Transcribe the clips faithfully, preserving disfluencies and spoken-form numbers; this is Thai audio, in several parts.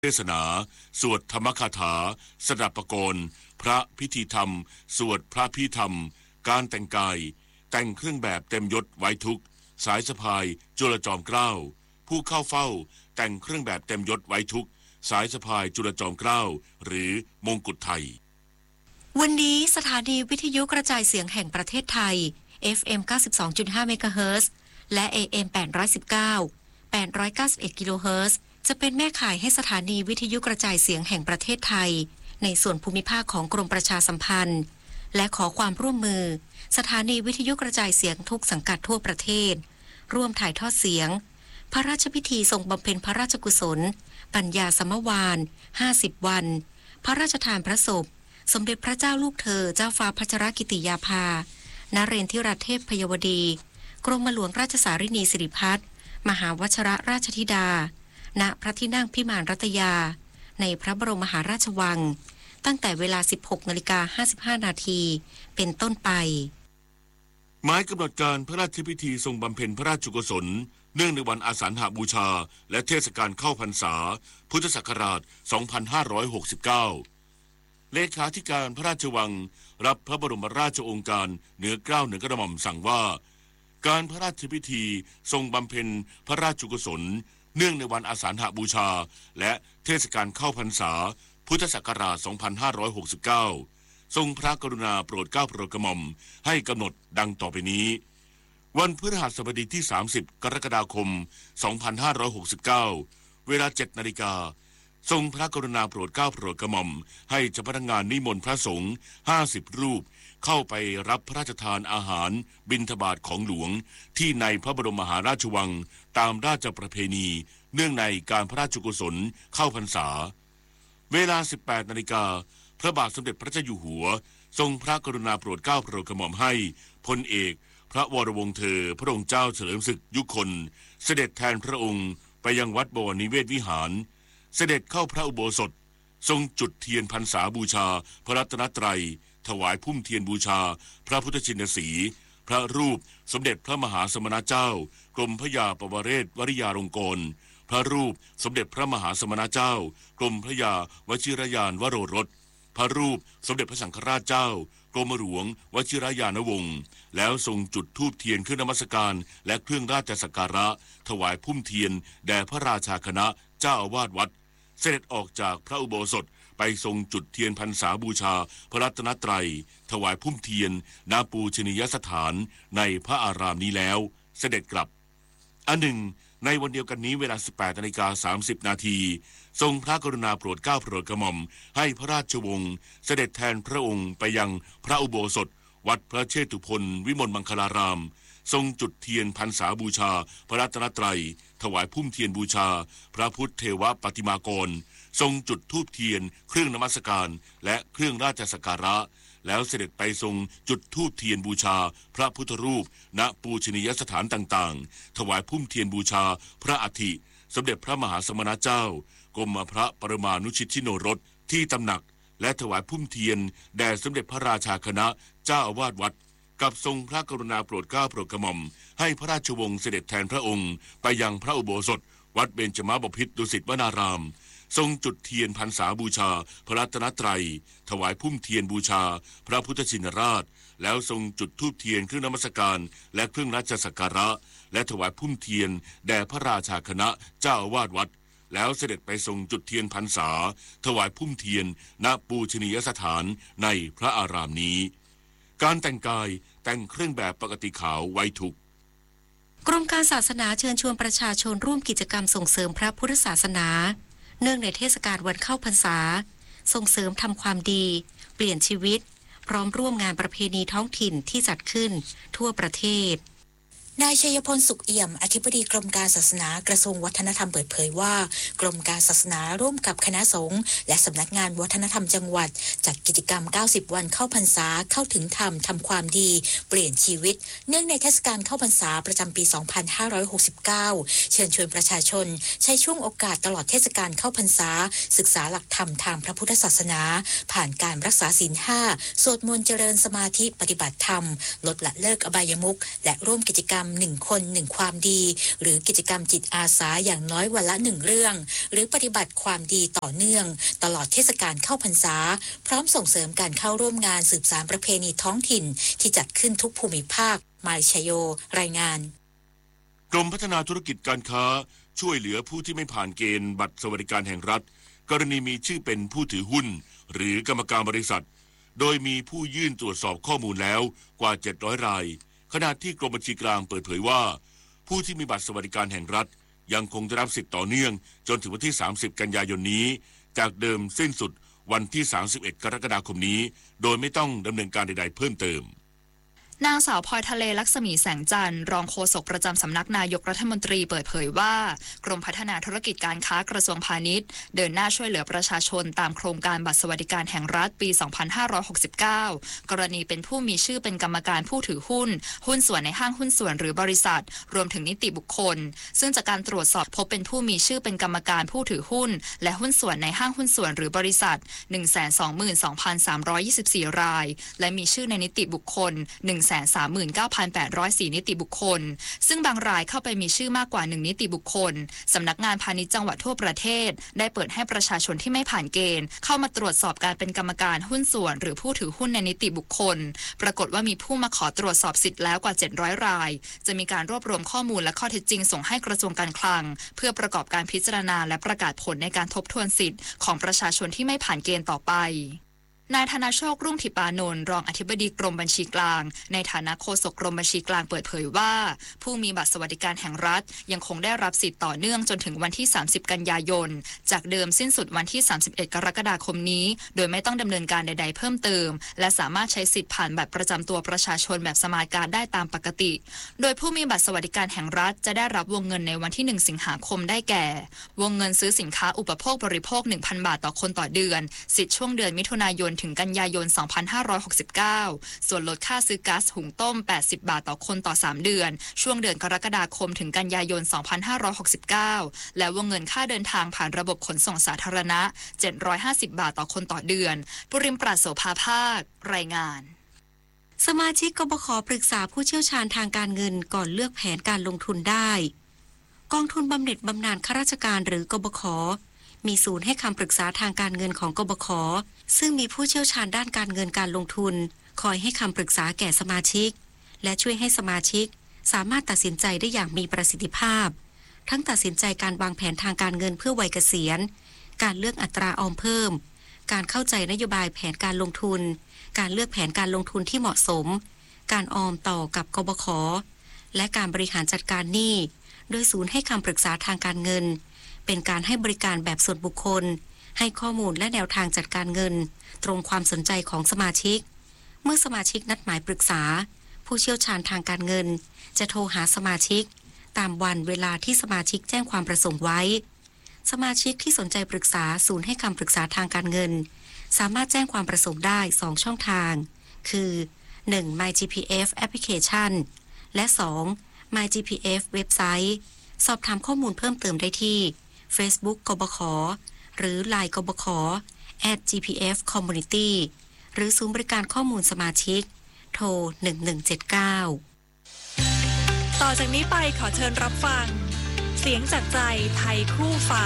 เทศนาสวดธรรมคาถาสดับประกรณ์พระพิธีธรรมสวดพระพิธรรมการแต่งกายแต่งเครื่องแบบเต็มยศไว้ทุกสายสะพายจุลจอมเกล้าผู้เข้าเฝ้าแต่งเครื่องแบบเต็มยศไว้ทุกสายสะพายจุลจอมเกล้าหรือมงกุฎไทยวันนี้สถานีวิทยุกระจายเสียงแห่งประเทศไทย เอฟ เอ็ม เก้าสิบสองจุดห้า เมกะเฮิรตซ์และ เอ เอ็ม แปดร้อยสิบเก้า แปดร้อยเก้าสิบเอ็ด กิโลเฮิรตซ์จะเป็นแม่ข่ายให้สถานีวิทยุกระจายเสียงแห่งประเทศไทยในส่วนภูมิภาคของกรมประชาสัมพันธ์และขอความร่วมมือสถานีวิทยุกระจายเสียงทุกสังกัดทั่วประเทศร่วมถ่ายทอดเสียงพระราชพิธีทรงบำเพ็ญพระราชกุศลปัญญาสมวานห้าสิบวันพระราชทานพระศพสมเด็จพระเจ้าลูกเธอเจ้าฟ้าพัชรกิติยาภานเรนทิราเทพพยวดีกรมหลวงราชสารินีสิริพัฒน์มหาวชรราชธิดาณพระที่นั่งพิมานรัตยาในพระบรมมหาราชวังตั้งแต่เวลา สิบหกนาฬิกาห้าสิบห้า นาทีเป็นต้นไปหมายกำหนดการพระราชพิธีทรงบำเพ็ญพระราชกุศลเนื่องในวันอาสาฬหบูชาและเทศกาลเข้าพรรษาพุทธศักราช สองพันห้าร้อยหกสิบเก้า เลขาธิการพระราชวังรับพระบรมราชโองการเหนือเกล้าเหนือกระหม่อมสั่งว่าการพระราชพิธีทรงบำเพ็ญพระราชกุศลเนื่องในวันอาสาฬหบูชาและเทศกาลเข้าพรรษาพุทธศักราช สองพันห้าร้อยหกสิบเก้า ทรงพระกรุณาโปรดเกล้าโปรดกระหม่อมให้กำหนดดังต่อไปนี้วันพฤหัสบดีที่ สามสิบ กรกฎาคม สองพันห้าร้อยหกสิบเก้า เวลา เจ็ด นาฬิกาทรงพระกรุณาโปรดเกล้าโปรดกระหม่อมให้เจ้าพนักงานนิมนต์พระสงฆ์ห้าสิบรูปเข้าไปรับพระราชทานอาหารบิณฑบาตของหลวงที่ในพระบรมมหาราชวังตามราชประเพณีเนื่องในการพระราชกุศลเข้าพรรษาเวลา สิบแปด นาฬิกาพระบาทสมเด็จพระเจ้าอยู่หัวทรงพระกรุณาโปรดเกล้าโปรดกระหม่อมให้พลเอกพระวรวงศ์เธอพระองค์เจ้าเฉลิมศึกยุคลเสด็จแทนพระองค์ไปยังวัดบวรนิเวศวิหารเสด็จเข้าพระอุโบสถทรงจุดเทียนพรรษาบูชาพระรัตนตรัยถวายพุ่มเทียนบูชาพระพุทธชินสีห์พระรูปสมเด็จพระมหาสมณเจ้ากรมพระยาปวเรศวริยาลงกรณ์พระรูปสมเด็จพระมหาสมณเจ้ากรมพระยาวชิรยานวโรรสพระรูปสมเด็จพระสังฆราชเจ้ากรมหลวงวชิรยานวงศ์แล้วทรงจุดธูปเทียนขึ้นนมัสการและเครื่องราชสักการะถวายพุ่มเทียนแด่พระราชาคณะเจ้าอาวาสวัดเสด็จออกจากพระอุโบสถไปทรงจุดเทียนพรรษาบูชาพระรัตนตรัยถวายพุ่มเทียนณปูชนียสถานในพระอารามนี้แล้วเสด็จกลับอันหนึ่งในวันเดียวกันนี้เวลา สิบแปด นาฬิกา สามสิบ นาทีทรงพระกรุณาโปรดเกล้าโปรดกระหม่อมให้พระราชวงศ์เสด็จแทนพระองค์ไปยังพระอุโบสถวัดพระเชตุพนวิมลมังคลารามทรงจุดเทียนพรรษาบูชาพระรัตนตรัยถวายพุ่มเทียนบูชาพระพุทธเทวปฏิมากรทรงจุดธูปเทียนเครื่องนมัสการและเครื่องราชสักการะแล้วเสด็จไปทรงจุดธูปเทียนบูชาพระพุทธรูปณปูชนียสถานต่างๆถวายพุ่มเทียนบูชาพระอัฐิสมเด็จพระมหาสมณเจ้ากรมพระปรมานุชิตชิโนรสที่ตำหนักและถวายพุ่มเทียนแด่สมเด็จพระราชาคณะเจ้าอาวาสวัดกับทรงพระกรุณาโปรดเกล้าโปรดกระหม่อมให้พระราชวงศ์เสด็จแทนพระองค์ไปยังพระอุโบสถวัดเบญจมาบพิตรดุสิตวนารามทรงจุดเทียนพรรษาบูชาพระรัตนตรัยถวายพุ่มเทียนบูชาพระพุทธชินราชแล้วทรงจุดธูปเทียนเครื่องนมัสการและเครื่องราชสักการะและถวายพุ่มเทียนแด่พระราชาคณะเจ้าอาวาสวัดแล้วเสด็จไปทรงจุดเทียนพรรษาถวายพุ่มเทียนณปูชนียสถานในพระอารามนี้การแต่งกายแต่งเครื่องแบบปกติขาวไว้ทุกกรมการศาสนาเชิญชวนประชาชนร่วมกิจกรรมส่งเสริมพระพุทธศาสนาเนื่องในเทศกาลวันเข้าพรรษาส่งเสริมทำความดีเปลี่ยนชีวิตพร้อมร่วมงานประเพณีท้องถิ่นที่จัดขึ้นทั่วประเทศนายชัยพลสุขเอี่ยมอธิบดีกรมการศาสนากระทรวงวัฒนธรรมเปิดเผยว่ากรมการศาสนาร่วมกับคณะสงฆ์และสำนักงานวัฒนธรรมจังหวัดจัดกิจกรรมเก้าสิบวันเข้าพรรษาเข้าถึงธรรมทำความดีเปลี่ยนชีวิตเนื่องในเทศกาลเข้าพรรษาประจำปี สองพันห้าร้อยหกสิบเก้า เชิญชวนประชาชนใช้ช่วงโอกาสตลอดเทศกาลเข้าพรรษาศึกษาหลักธรรมทางพระพุทธศาสนาผ่านการรักษาศีลห้าสวดมนต์เจริญสมาธิปฏิบัติธรรมลดละเลิกอบายมุขและร่วมกิจกรรมรมหนึ่งคนหนึ่งความดีหรือกิจกรรมจิตอาสาอย่างน้อยวันละหนึ่งเรื่องหรือปฏิบัติความดีต่อเนื่องตลอดเทศกาลเข้าพรรษาพร้อมส่งเสริมการเข้าร่วมงานสืบสานประเพณีท้องถิ่นที่จัดขึ้นทุกภูมิภาคมาริชโยรายงานกรมพัฒนาธุรกิจการค้าช่วยเหลือผู้ที่ไม่ผ่านเกณฑ์บัตรสวัสดิการแห่งรัฐกรณีมีชื่อเป็นผู้ถือหุ้นหรือกรรมการบริษัทโดยมีผู้ยื่นตรวจสอบข้อมูลแล้วกว่าเจ็ดร้อยรายขณะที่กรมบัญชีกลางเปิดเผยว่าผู้ที่มีบัตรสวัสดิการแห่งรัฐยังคงได้รับสิทธิ์ต่อเนื่องจนถึงวันที่สามสิบกันยายนนี้จากเดิมสิ้นสุดวันที่สามสิบเอ็ดกรกฎาคมนี้โดยไม่ต้องดำเนินการใดๆเพิ่มเติมนางสาวพลอยทะเลลักษมีแสงจันทร์รองโฆษกประจำสำนักนายกรัฐมนตรีเปิดเผยว่ากรมพัฒนาธุรกิจการค้ากระทรวงพาณิชย์เดินหน้าช่วยเหลือประชาชนตามโครงการบัตรสวัสดิการแห่งรัฐปี สองพันห้าร้อยหกสิบเก้า กรณีเป็นผู้มีชื่อเป็นกรรมการผู้ถือหุ้นหุ้นส่วนในห้างหุ้นส่วนหรือบริษัทรวมถึงนิติบุคคลซึ่งจากการตรวจสอบพบเป็นผู้มีชื่อเป็นกรรมการผู้ถือหุ้นและหุ้นส่วนในห้างหุ้นส่วนหรือบริษัท หนึ่งแสนสองหมื่นสองพันสามร้อยยี่สิบสี่ รายและมีชื่อในนิติบุคคล หนึ่งแสนสามหมื่นเก้าพันแปดร้อยสี่ นิติบุคคลซึ่งบางรายเข้าไปมีชื่อมากกว่าหนึ่งนิติบุคคลสำนักงานพาณิชย์จังหวัดทั่วประเทศได้เปิดให้ประชาชนที่ไม่ผ่านเกณฑ์เข้ามาตรวจสอบการเป็นกรรมการหุ้นส่วนหรือผู้ถือหุ้นในนิติบุคคลปรากฏว่ามีผู้มาขอตรวจสอบสิทธิ์แล้วกว่าเจ็ดร้อยรายจะมีการรวบรวมข้อมูลและข้อเท็จจริงส่งให้กระทรวงการคลังเพื่อประกอบการพิจารณาและประกาศผลในการทบทวนสิทธิ์ของประชาชนที่ไม่ผ่านเกณฑ์ต่อไปนายธนโชครุ่งธิปานนท์รองอธิบดีกรมบัญชีกลางในฐานะโฆษกกรมบัญชีกลางเปิดเผยว่าผู้มีบัตรสวัสดิการแห่งรัฐยังคงได้รับสิทธิ์ต่อเนื่องจนถึงวันที่สามสิบกันยายนจากเดิมสิ้นสุดวันที่สามสิบเอ็ดกรกฎาคมนี้โดยไม่ต้องดำเนินการใดๆเพิ่มเติมและสามารถใช้สิทธิ์ผ่านบัตรประจำตัวประชาชนแบบสมาร์ทการ์ดได้ตามปกติโดยผู้มีบัตรสวัสดิการแห่งรัฐจะได้รับวงเงินในวันที่หนึ่งสิงหาคมได้แก่วงเงินซื้อสินค้าอุปโภคบริโภค หนึ่งพัน บาทต่อคนต่อเดือนสิทธิ์ช่วงเดือนมิถุนายนถึงกันยายนสองพันห้าร้อยหกสิบเก้า ส่วนลดค่าซื้อก๊าซหุงต้มแปดสิบบาทต่อคนต่อสามเดือนช่วงเดือนกรกฎาคมถึงกันยายนสองพันห้าร้อยหกสิบเก้าและวงเงินค่าเดินทางผ่านระบบขนส่งสาธารณะเจ็ดร้อยห้าสิบบาทต่อคนต่อเดือนปุริมปราศโสภาภาครายงานสมาชิกกบข.ปรึกษาผู้เชี่ยวชาญทางการเงินก่อนเลือกแผนการลงทุนได้กองทุนบำเหน็จบำนาญข้าราชการหรือกบข.มีศูนย์ให้คำปรึกษาทางการเงินของกบข.ซึ่งมีผู้เชี่ยวชาญด้านการเงินการลงทุนคอยให้คำปรึกษาแก่สมาชิกและช่วยให้สมาชิกสามารถตัดสินใจได้อย่างมีประสิทธิภาพทั้งตัดสินใจการวางแผนทางการเงินเพื่อวัยเกษียณการเลือกอัตราออมเพิ่มการเข้าใจนโยบายแผนการลงทุนการเลือกแผนการลงทุนที่เหมาะสมการออมต่อกับกบข.และการบริหารจัดการหนี้โดยศูนย์ให้คำปรึกษาทางการเงินเป็นการให้บริการแบบส่วนบุคคลให้ข้อมูลและแนวทางจัดการเงินตรงความสนใจของสมาชิกเมื่อสมาชิกนัดหมายปรึกษาผู้เชี่ยวชาญทางการเงินจะโทรหาสมาชิกตามวันเวลาที่สมาชิกแจ้งความประสงค์ไว้สมาชิกที่สนใจปรึกษาศูนย์ให้คำปรึกษาทางการเงินสามารถแจ้งความประสงค์ได้สองช่องทางคือ หนึ่ง มาย จี พี เอฟ แอปพลิเคชัน และ สอง มาย จี พี เอฟ เว็บไซต์สอบถามข้อมูลเพิ่มเติมได้ที่ Facebook กบข.หรือ ไลน์ กบข. แอท จี พี เอฟ คอมมูนิตี้ หรือศูนย์บริการข้อมูลสมาชิกโทรหนึ่งหนึ่งเจ็ดเก้าต่อจากนี้ไปขอเชิญรับฟังเสียงจากใจไทยคู่ฟ้า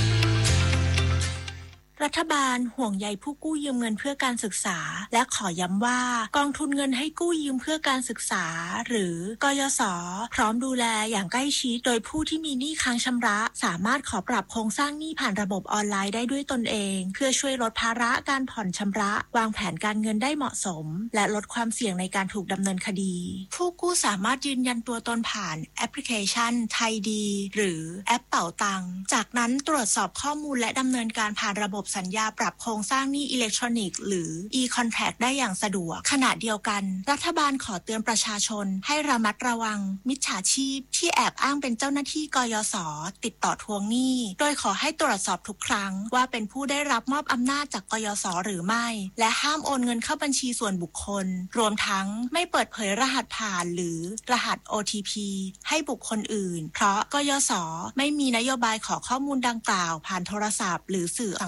รัฐบาลห่วงใยผู้กู้ยืมเงินเพื่อการศึกษาและขอย้ำว่ากองทุนเงินให้กู้ยืมเพื่อการศึกษาหรือกยศ.พร้อมดูแลอย่างใกล้ชิดโดยผู้ที่มีหนี้ค้างชำระสามารถขอปรับโครงสร้างหนี้ผ่านระบบออนไลน์ได้ด้วยตนเองเพื่อช่วยลดภาระการผ่อนชำระวางแผนการเงินได้เหมาะสมและลดความเสี่ยงในการถูกดำเนินคดีผู้กู้สามารถยืนยันตัวตนผ่านแอปพลิเคชันไทยดีหรือแอปเป๋าตังค์จากนั้นตรวจสอบข้อมูลและดำเนินการผ่านระบบสัญญาปรับโครงสร้างหนี้อิเล็กทรอนิกส์หรือ e-contract ได้อย่างสะดวกขณะเดียวกันรัฐบาลขอเตือนประชาชนให้ระมัดระวังมิจฉาชีพที่แอบอ้างเป็นเจ้าหน้าที่กยศ.ติดต่อทวงหนี้โดยขอให้ตรวจสอบทุกครั้งว่าเป็นผู้ได้รับมอบอำนาจจากกยศ.หรือไม่และห้ามโอนเงินเข้าบัญชีส่วนบุคคลรวมทั้งไม่เปิดเผยรหัสผ่านหรือรหัส โอ ที พี ให้บุคคลอื่นเพราะกยศ.ไม่มีนโยบายขอข้อมูลดังกล่าวผ่านโทรศัพท์หรือสื่อสังคมออน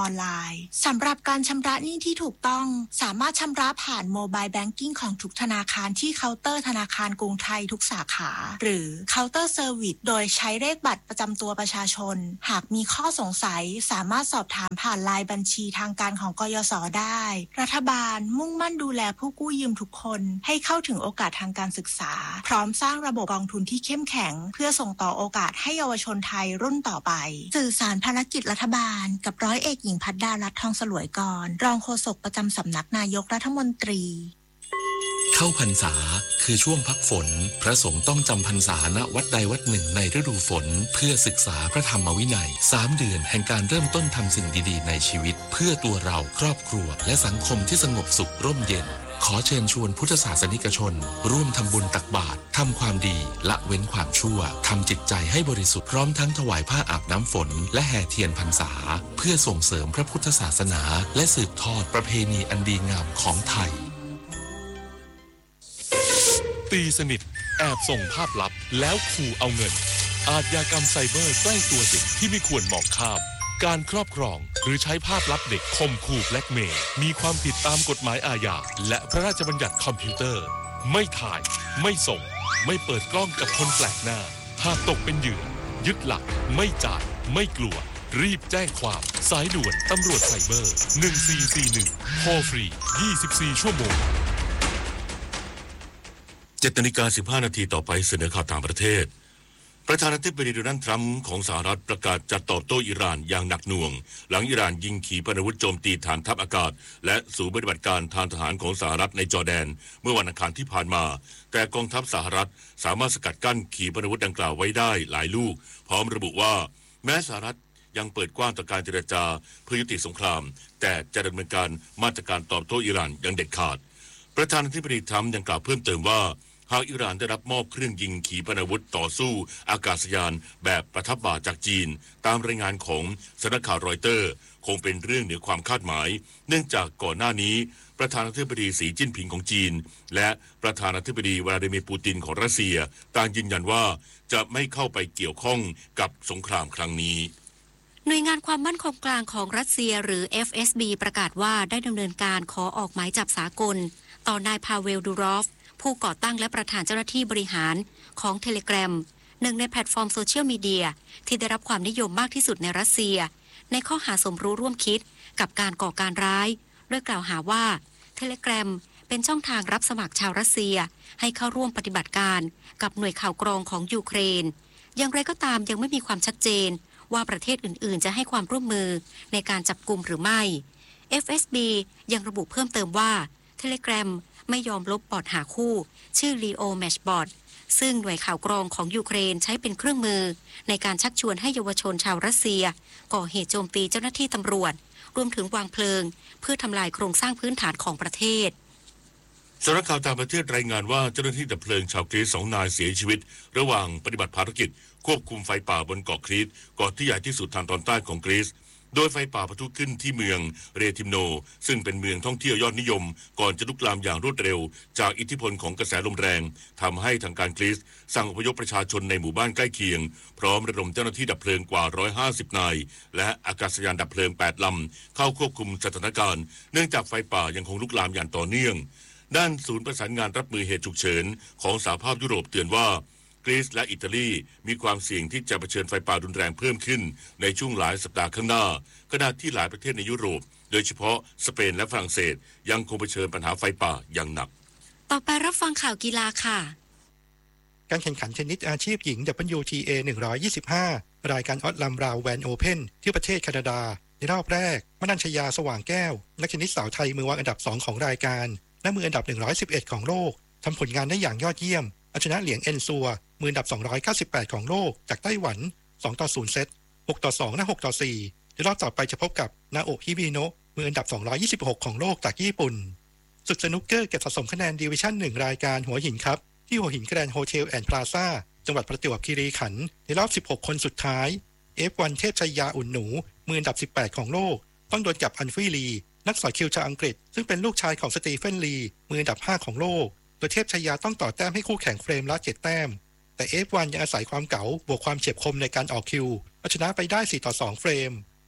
อนไลน์สำหรับการชำระหนี้ที่ถูกต้องสามารถชำระผ่านโมบายแบงกิ้งของทุกธนาคารที่เคาน์เตอร์ธนาคารกรุงไทยทุกสาขาหรือเคาน์เตอร์เซอร์วิสโดยใช้เลขบัตรประจำตัวประชาชนหากมีข้อสงสัยสามารถสอบถามผ่านไลน์บัญชีทางการของกยศ.ได้รัฐบาลมุ่งมั่นดูแลผู้กู้ยืมทุกคนให้เข้าถึงโอกาสทางการศึกษาพร้อมสร้างระบบกองทุนที่เข้มแข็งเพื่อส่งต่อโอกาสให้เยาวชนไทยรุ่นต่อไปสื่อสารภารกิจรัฐบาลกับร้อยเอกหญิงพัดดารัตน์ทองสลวยกรรองโฆษกประจำสำนักนายกรัฐมนตรีเข้าพรรษาคือช่วงพักฝนพระสงฆ์ต้องจำพรรษาณวัดใดวัดหนึ่งในฤดูฝนเพื่อศึกษาพระธรรมวินัยสามเดือนแห่งการเริ่มต้นทำสิ่งดีๆในชีวิตเพื่อตัวเราครอบครัวและสังคมที่สงบสุขร่มเย็นขอเชิญชวนพุทธศาสนิกชนร่วมทำบุญตักบาตรทำความดีละเว้นความชั่วทำจิตใจให้บริสุทธิ์พร้อมทั้งถวายผ้าอาบน้ำฝนและแห่เทียนพรรษาเพื่อส่งเสริมพระพุทธศาสนาและสืบทอดประเพณีอันดีงามของไทยตีสนิทแอบส่งภาพลับแล้วขู่เอาเงินอาชญากรรมไซเบอร์ใกล้ตัวเด็กที่ไม่ควรมองข้ามการครอบครองหรือใช้ภาพลับเด็กข่มขู่แบล็กเมย์มีความผิดตามกฎหมายอาญาและพระราชบัญญัติคอมพิวเตอร์ไม่ถ่ายไม่ส่งไม่เปิดกล้องกับคนแปลกหน้าหากตกเป็นเหยื่อยึดหลักไม่จ่ายไม่กลัวรีบแจ้งความสายด่วนตำรวจไซเบอร์หนึ่งสี่สี่หนึ่งโทรฟรียี่สิบสี่ชั่วโมงเจ็ดนาฬิกาสิบห้านาทีต่อไปเสนอข่าวต่างประเทศประธานาธิบดีโดนัลด์ทรัมป์ของสหรัฐประกาศจะตอบโต้อิหร่านอย่างหนักหน่วงหลังอิหร่านยิงขีปนาวุธโจมตีฐานทัพอากาศและศูนย์ปฏิบัติการทางทหารของสหรัฐในจอร์แดนเมื่อวันอังคารที่ผ่านมาแต่กองทัพสหรัฐสามารถสกัดกั้นขีปนาวุธดังกล่าวไว้ได้หลายลูกพร้อมระบุว่าแม้สหรัฐยังเปิดกว้างต่อการเจรจาเพื่อยุติสงครามแต่จะดำเนินการมาตรการตอบโต้อิหร่านอย่างเด็ดขาดประธานาธิบดีทรัมป์ยังกล่าวเพิ่มเติมว่าหากอิหร่านได้รับมอบเครื่องยิงขีปนาวุธต่อสู้อากาศยานแบบประทับบ่าจากจีนตามรายงานของสำนักข่าวรอยเตอร์คงเป็นเรื่องเหนือความคาดหมายเนื่องจากก่อนหน้านี้ประธานาธิบดีสีจิ้นผิงของจีนและประธานาธิบดีวลาดิเมียร์ปูตินของรัสเซียต่างยืนยันว่าจะไม่เข้าไปเกี่ยวข้องกับสงครามครั้งนี้หน่วยงานความมั่นคงกลางของรัสเซียหรือ เอฟ เอส บี ประกาศว่าได้ดำเนินการขอออกหมายจับสากลต่อนายพาเวลดูรอฟผู้ก่อตั้งและประธานเจ้าหน้าที่บริหารของ Telegram หนึ่งในแพลตฟอร์มโซเชียลมีเดียที่ได้รับความนิยมมากที่สุดในรัสเซียในข้อหาสมรู้ร่วมคิดกับการก่อการร้ายโดยกล่าวหาว่า Telegram เป็นช่องทางรับสมัครชาวรัสเซียให้เข้าร่วมปฏิบัติการกับหน่วยข่าวกรองของยูเครนอย่างไรก็ตามยังไม่มีความชัดเจนว่าประเทศอื่นๆจะให้ความร่วมมือในการจับกุมหรือไม่ เอฟ เอส บี ยังระบุเพิ่มเติมว่า Telegramไม่ยอมลบบอทหาคู่ชื่อ Leo Matchbot ซึ่งหน่วยข่าวกรองของยูเครนใช้เป็นเครื่องมือในการชักชวนให้เยาวชนชาวรัสเซียก่อเหตุโจมตีเจ้าหน้าที่ตำรวจรวมถึงวางเพลิงเพื่อทำลายโครงสร้างพื้นฐานของประเทศสำนักข่าวต่างประเทศรายงานว่าเจ้าหน้าที่ดับเพลิงชาวกรีซสองนายเสียชีวิตระหว่างปฏิบัติภารกิจควบคุมไฟป่าบนเกาะครีตเกาะที่ใหญ่ที่สุดทางตอนใต้ของกรีซโดยไฟป่าปะทุขึ้นที่เมืองเรทิมโนซึ่งเป็นเมืองท่องเที่ยวยอดนิยมก่อนจะลุกลามอย่างรวดเร็วจากอิทธิพลของกระแสลมแรงทำให้ทางการกรีซสั่งอพยพประชาชนในหมู่บ้านใกล้เคียงพร้อมระดมเจ้าหน้าที่ดับเพลิงกว่าหนึ่งร้อยห้าสิบนายและอากาศยานดับเพลิงแปดลำเข้าควบคุมสถานการณ์เนื่องจากไฟป่ายังคงลุกลามอย่างต่อเนื่องด้านศูนย์ประสานงานรับมือเหตุฉุกเฉินของสหภาพยุโรปเตือนว่ากรีซและอิตาลีมีความเสี่ยงที่จะเผชิญไฟป่ารุนแรงเพิ่มขึ้นในช่วงหลายสัปดาห์ข้างหน้าขณะที่หลายประเทศในยุโรปโดยเฉพาะสเปนและฝรั่งเศสยังคงเผชิญปัญหาไฟป่าอย่างหนักต่อไปรับฟังข่าวกีฬาค่ะการแข่งขันเทนนิสอาชีพหญิง ดับเบิลยู ที เอ หนึ่งร้อยยี่สิบห้ารายการออตลัมบราวน์แวนโอเพ่นที่ประเทศแคนาดาในรอบแรกมนัญชยาสว่างแก้วนักเทนนิสสาวไทยมือวางอันดับสองของรายการและมืออันดับหนึ่งร้อยสิบเอ็ดของโลกทำผลงานได้อย่างยอดเยี่ยมเอาชนะเหลียงเอ็นซัวมืออันดับสองร้อยเก้าสิบแปดของโลกจากไต้หวันสองต่อศูนย์เซตหกต่อสองและหกต่อสี่ในรอบต่อไปจะพบกับนาโอะฮิบิโนะมืออันดับสองร้อยยี่สิบหกของโลกจากญี่ปุ่นศึกสนุกเกอร์เก็บสะสมคะแนนดิวิชั่นหนึ่งรายการหัวหินครับที่หัวหินแกรนด์โฮเทลแอนด์พลาซ่าจังหวัดประจวบคีรีขันธ์ในรอบสิบหกคนสุดท้าย เอฟ วัน เทพชัยยาอุ่นหนูมืออันดับสิบแปดของโลกต้องดวลกับอันฟรีลีนักสอยคิวชาวอังกฤษซึ่งเป็นลูกชายของสตีเฟนลีมืออันดับห้าของโลกโดยเทพชัยยาต้องต่อแต้มให้คู่แข่งเฟรมละเจ็ดแต้มแต่ เอฟ วัน ยังอาศัยความเก๋าบวกความเฉียบคมในการออกคิวเอาชนะไปได้สี่ต่อสองเฟรม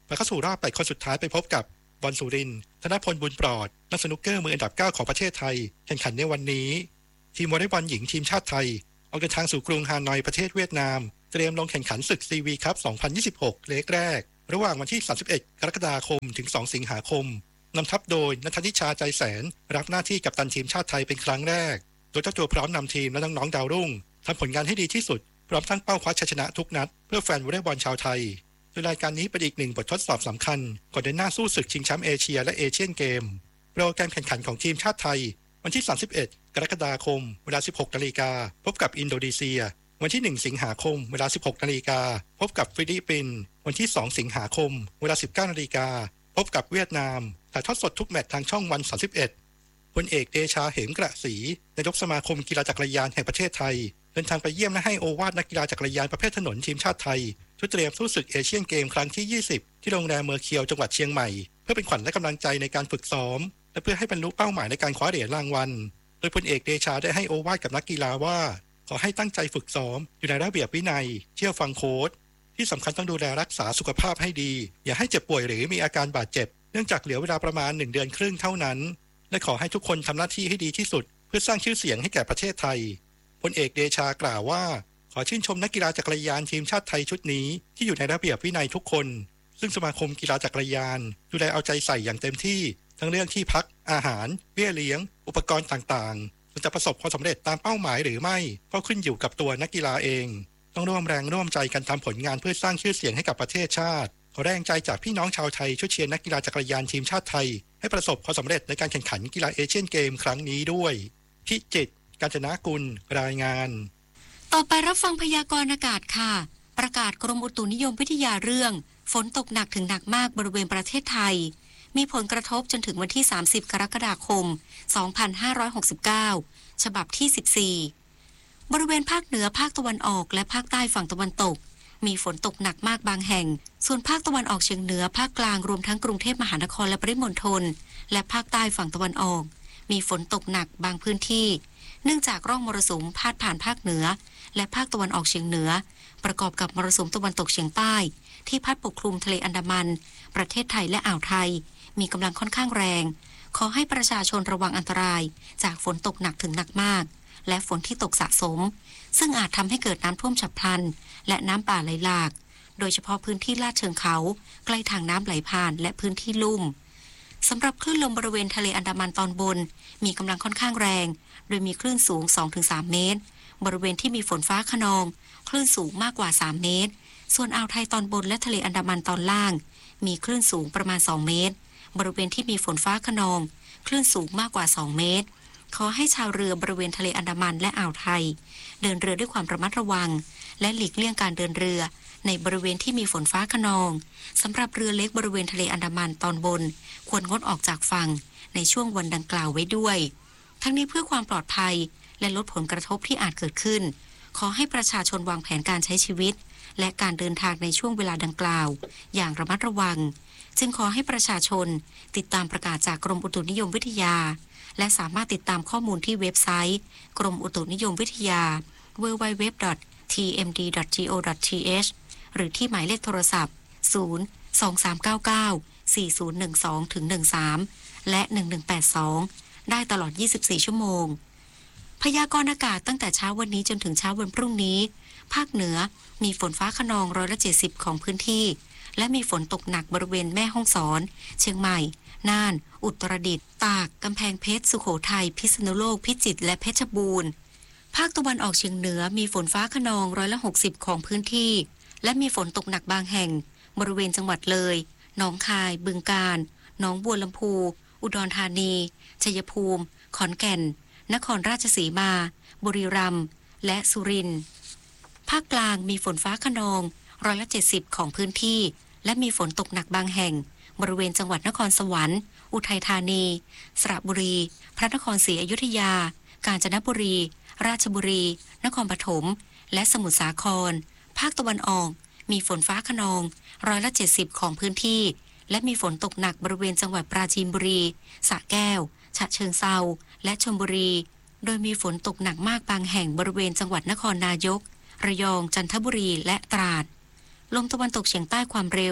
และเข้าสู่รอบแปดคนสุดท้ายไปพบกับบอลสุรินทร์ธนพลบุญปลอดนักสนุกเกอร์มืออันดับเก้าของประเทศไทยแข่งขันในวันนี้ทีมวอลเลย์บอลหญิงทีมชาติไทยออกเดินทางสู่กรุงฮานอยประเทศเวียดนามเตรียมลงแข่งขันศึกซีวีคัพสองพันยี่สิบหกเล็กแรกระหว่างวันที่สามสิบเอ็ดกรกฎาคมถึงสองสิงหาคมนำทัพโดยณัฐนิชาใจแสนรับหน้าที่กัปตันทีมชาติไทยเป็นครั้งแรกโดยเจ้าตัวพร้อมนำทีมและน้องๆดาวรุ่งทำผลงานให้ดีที่สุดพร้อมตั้งเป้าคว้าชัยชนะทุกนัดเพื่อแฟนวอลเลย์บอลชาวไทยโดยรายการนี้เป็นอีกหนึ่งบททดสอบสำคัญก่อนเดินหน้าสู้ศึกชิงแชมป์เอเชียและเอเชียนเกมโปรแกรมแข่งขันของทีมชาติไทยวันที่สามสิบเอ็ดกรกฎาคมเวลา สิบหกนาฬิกาพบกับอินโดนีเซียวันที่หนึ่งสิงหาคมเวลา สิบหกนาฬิกาพบกับฟิลิปปินส์วันที่สองสิงหาคมเวลา สิบเก้านาฬิกาพบกับเวียดนามถ่ายทอดสดทุกแมตช์ทางช่องวันสามสิบเอ็ดพลเอกเดชาเหมกระศรีนายกสมาคมกีฬาจักรยานแห่งประเทศไทยเดินทางไปเยี่ยมและให้โอวาทนักกีฬาจักรยานประเภทถนนทีมชาติไทยเพื่อเตรียมสู้ศึกเอเชียนเกมครั้งที่ยี่สิบที่โรงแรมเมอร์เคียวจังหวัดเชียงใหม่เพื่อเป็นขวัญและกำลังใจในการฝึกซ้อมและเพื่อให้บรรลุเป้าหมายในการคว้าเหรียญรางวัลโดยพลเอกเดชาได้ให้โอวาทกับนักกีฬาว่าขอให้ตั้งใจฝึกซ้อมอยู่ในระเบียบวินัยเชื่อฟังโค้ชที่สำคัญต้องดูแลรักษาสุขภาพให้ดีอย่าให้เจ็บป่วยหรือมีอาการบาดเจ็บเนื่องจากเหลือเวลาประมาณหนึ่งเดือนครึ่งเท่านั้นและขอให้ทุกคนทำหน้าที่ให้ดีที่สุดเพื่อสร้างชื่อเสียงให้แก่ประเทศไทยพลเอกเดชากล่าวว่าขอชื่นชมนักกีฬาจักรยานทีมชาติไทยชุดนี้ที่อยู่ในระเบียบวินัยทุกคนซึ่งสมาคมกีฬาจักรยานดูแลเอาใจใส่อย่างเต็มที่ทั้งเรื่องที่พักอาหารเบี้ยเลี้ยงอุปกรณ์ต่างๆจะประสบความสำเร็จตามเป้าหมายหรือไม่ก็ขึ้นอยู่กับตัวนักกีฬาเองต้องร่วมแรงร่วมใจกันทำผลงานเพื่อสร้างชื่อเสียงให้กับประเทศชาติขอแรงใจจากพี่น้องชาวไทยช่วยเชียร์นักกีฬาจักรยานทีมชาติไทยให้ประสบความสำเร็จในการแข่งขันกีฬาเอเชียนเกมครั้งนี้ด้วยพิจิตร กาญจนากุลรายงานต่อไปรับฟังพยากรณ์อากาศค่ะประกาศกรมอุตุนิยมวิทยาเรื่องฝนตกหนักถึงหนักมากบริเวณประเทศไทยมีผลกระทบจนถึงวันที่สามสิบกรกฎาคมสองพันห้าร้อยหกสิบเก้าฉบับที่สิบสี่บริเวณภาคเหนือภาคตะวันออกและภาคใต้ฝั่งตะวันตกมีฝนตกหนักมากบางแห่งส่วนภาคตะวันออกเฉียงเหนือภาคกลางรวมทั้งกรุงเทพมหานครและปริมณฑลและภาคใต้ฝั่งตะวันออกมีฝนตกหนักบางพื้นที่เนื่องจากร่องมรสุมพาดผ่านภาคเหนือและภาคตะวันออกเฉียงเหนือประกอบกับมรสุมตะวันตกเฉียงใต้ที่พัดปกคลุมทะเลอันดามันประเทศไทยและอ่าวไทยมีกำลังค่อนข้างแรงขอให้ประชาชนระวังอันตรายจากฝนตกหนักถึงหนักมากและฝนที่ตกสะสมซึ่งอาจทำให้เกิดน้ำท่วมฉับพลันและน้ำป่าไหลหลากโดยเฉพาะพื้นที่ลาดเชิงเขาใกล้ทางน้ำไหลผ่านและพื้นที่ลุ่มสำหรับคลื่นลมบริเวณทะเลอันดามันตอนบนมีกำลังค่อนข้างแรงโดยมีคลื่นสูง สองถึงสาม เมตรบริเวณที่มีฝนฟ้าคะนองคลื่นสูงมากกว่าสามเมตรส่วนอ่าวไทยตอนบนและทะเลอันดามันตอนล่างมีคลื่นสูงประมาณสองเมตรบริเวณที่มีฝนฟ้าคะนองคลื่นสูงมากกว่าสองเมตรขอให้ชาวเรือบริเวณทะเลอันดามันและอ่าวไทยเดินเรือด้วยความระมัดระวังและหลีกเลี่ยงการเดินเรือในบริเวณที่มีฝนฟ้าคะนองสำหรับเรือเล็กบริเวณทะเลอันดามันตอนบนควรงดออกจากฝั่งในช่วงวันดังกล่าวไว้ด้วยทั้งนี้เพื่อความปลอดภัยและลดผลกระทบที่อาจเกิดขึ้นขอให้ประชาชนวางแผนการใช้ชีวิตและการเดินทางในช่วงเวลาดังกล่าวอย่างระมัดระวังจึงขอให้ประชาชนติดตามประกาศจากกรมอุตุนิยมวิทยาและสามารถติดตามข้อมูลที่เว็บไซต์กรมอุตุนิยมวิทยา ดับเบิลยู ดับเบิลยู ดับเบิลยู ดอท ที เอ็ม ดี ดอท จี โอ ดอท ที เอช หรือที่หมายเลขโทรศัพท์ศูนย์ สอง สาม เก้า เก้า สี่ ศูนย์ หนึ่ง สอง ถึง หนึ่ง สาม และหนึ่ง หนึ่ง แปด สองได้ตลอดยี่สิบสี่ชั่วโมงพยากรณ์อากาศตั้งแต่เช้าวันนี้จนถึงเช้าวันพรุ่งนี้ภาคเหนือมีฝนฟ้าคะนองร้อยละเจ็ดสิบของพื้นที่และมีฝนตกหนักบริเวณแม่ฮ่องสอนเชียงใหม่น่านอุตรดิตถ์ตากกำแพงเพชรสุโขทัยพิษณุโลกพิจิตรและเพชรบูรณ์ภาคตะวันออกเฉียงเหนือมีฝนฟ้าคะนองร้อยละหกสิบของพื้นที่และมีฝนตกหนักบางแห่งบริเวณจังหวัดเลยหนองคายบึงกาฬหนองบัวลำพูอุดรธานีชัยภูมิขอนแก่นนครราชสีมาบุรีรัมย์และสุรินทร์ภาคกลางมีฝนฟ้าคะนองร้อยละเจ็ดสิบของพื้นที่และมีฝนตกหนักบางแห่งบริเวณจังหวัดนครสวรรค์อุทัยธานีสระบุรีพระนครศรีอยุธยากาญจนบุรีราชบุรีนครปฐมและสมุทรสาครภาคตะวันออกมีฝนฟ้าคะนองร้อยละเจ็ดสิบของพื้นที่และมีฝนตกหนักบริเวณจังหวัดปราจีนบุรีสระแก้วฉะเชิงเทราและชลบุรีโดยมีฝนตกหนักมากบางแห่งบริเวณจังหวัดนครนายกระยองจันทบุรีและตราดลมตะวันตกเฉียงใต้ความเร็ว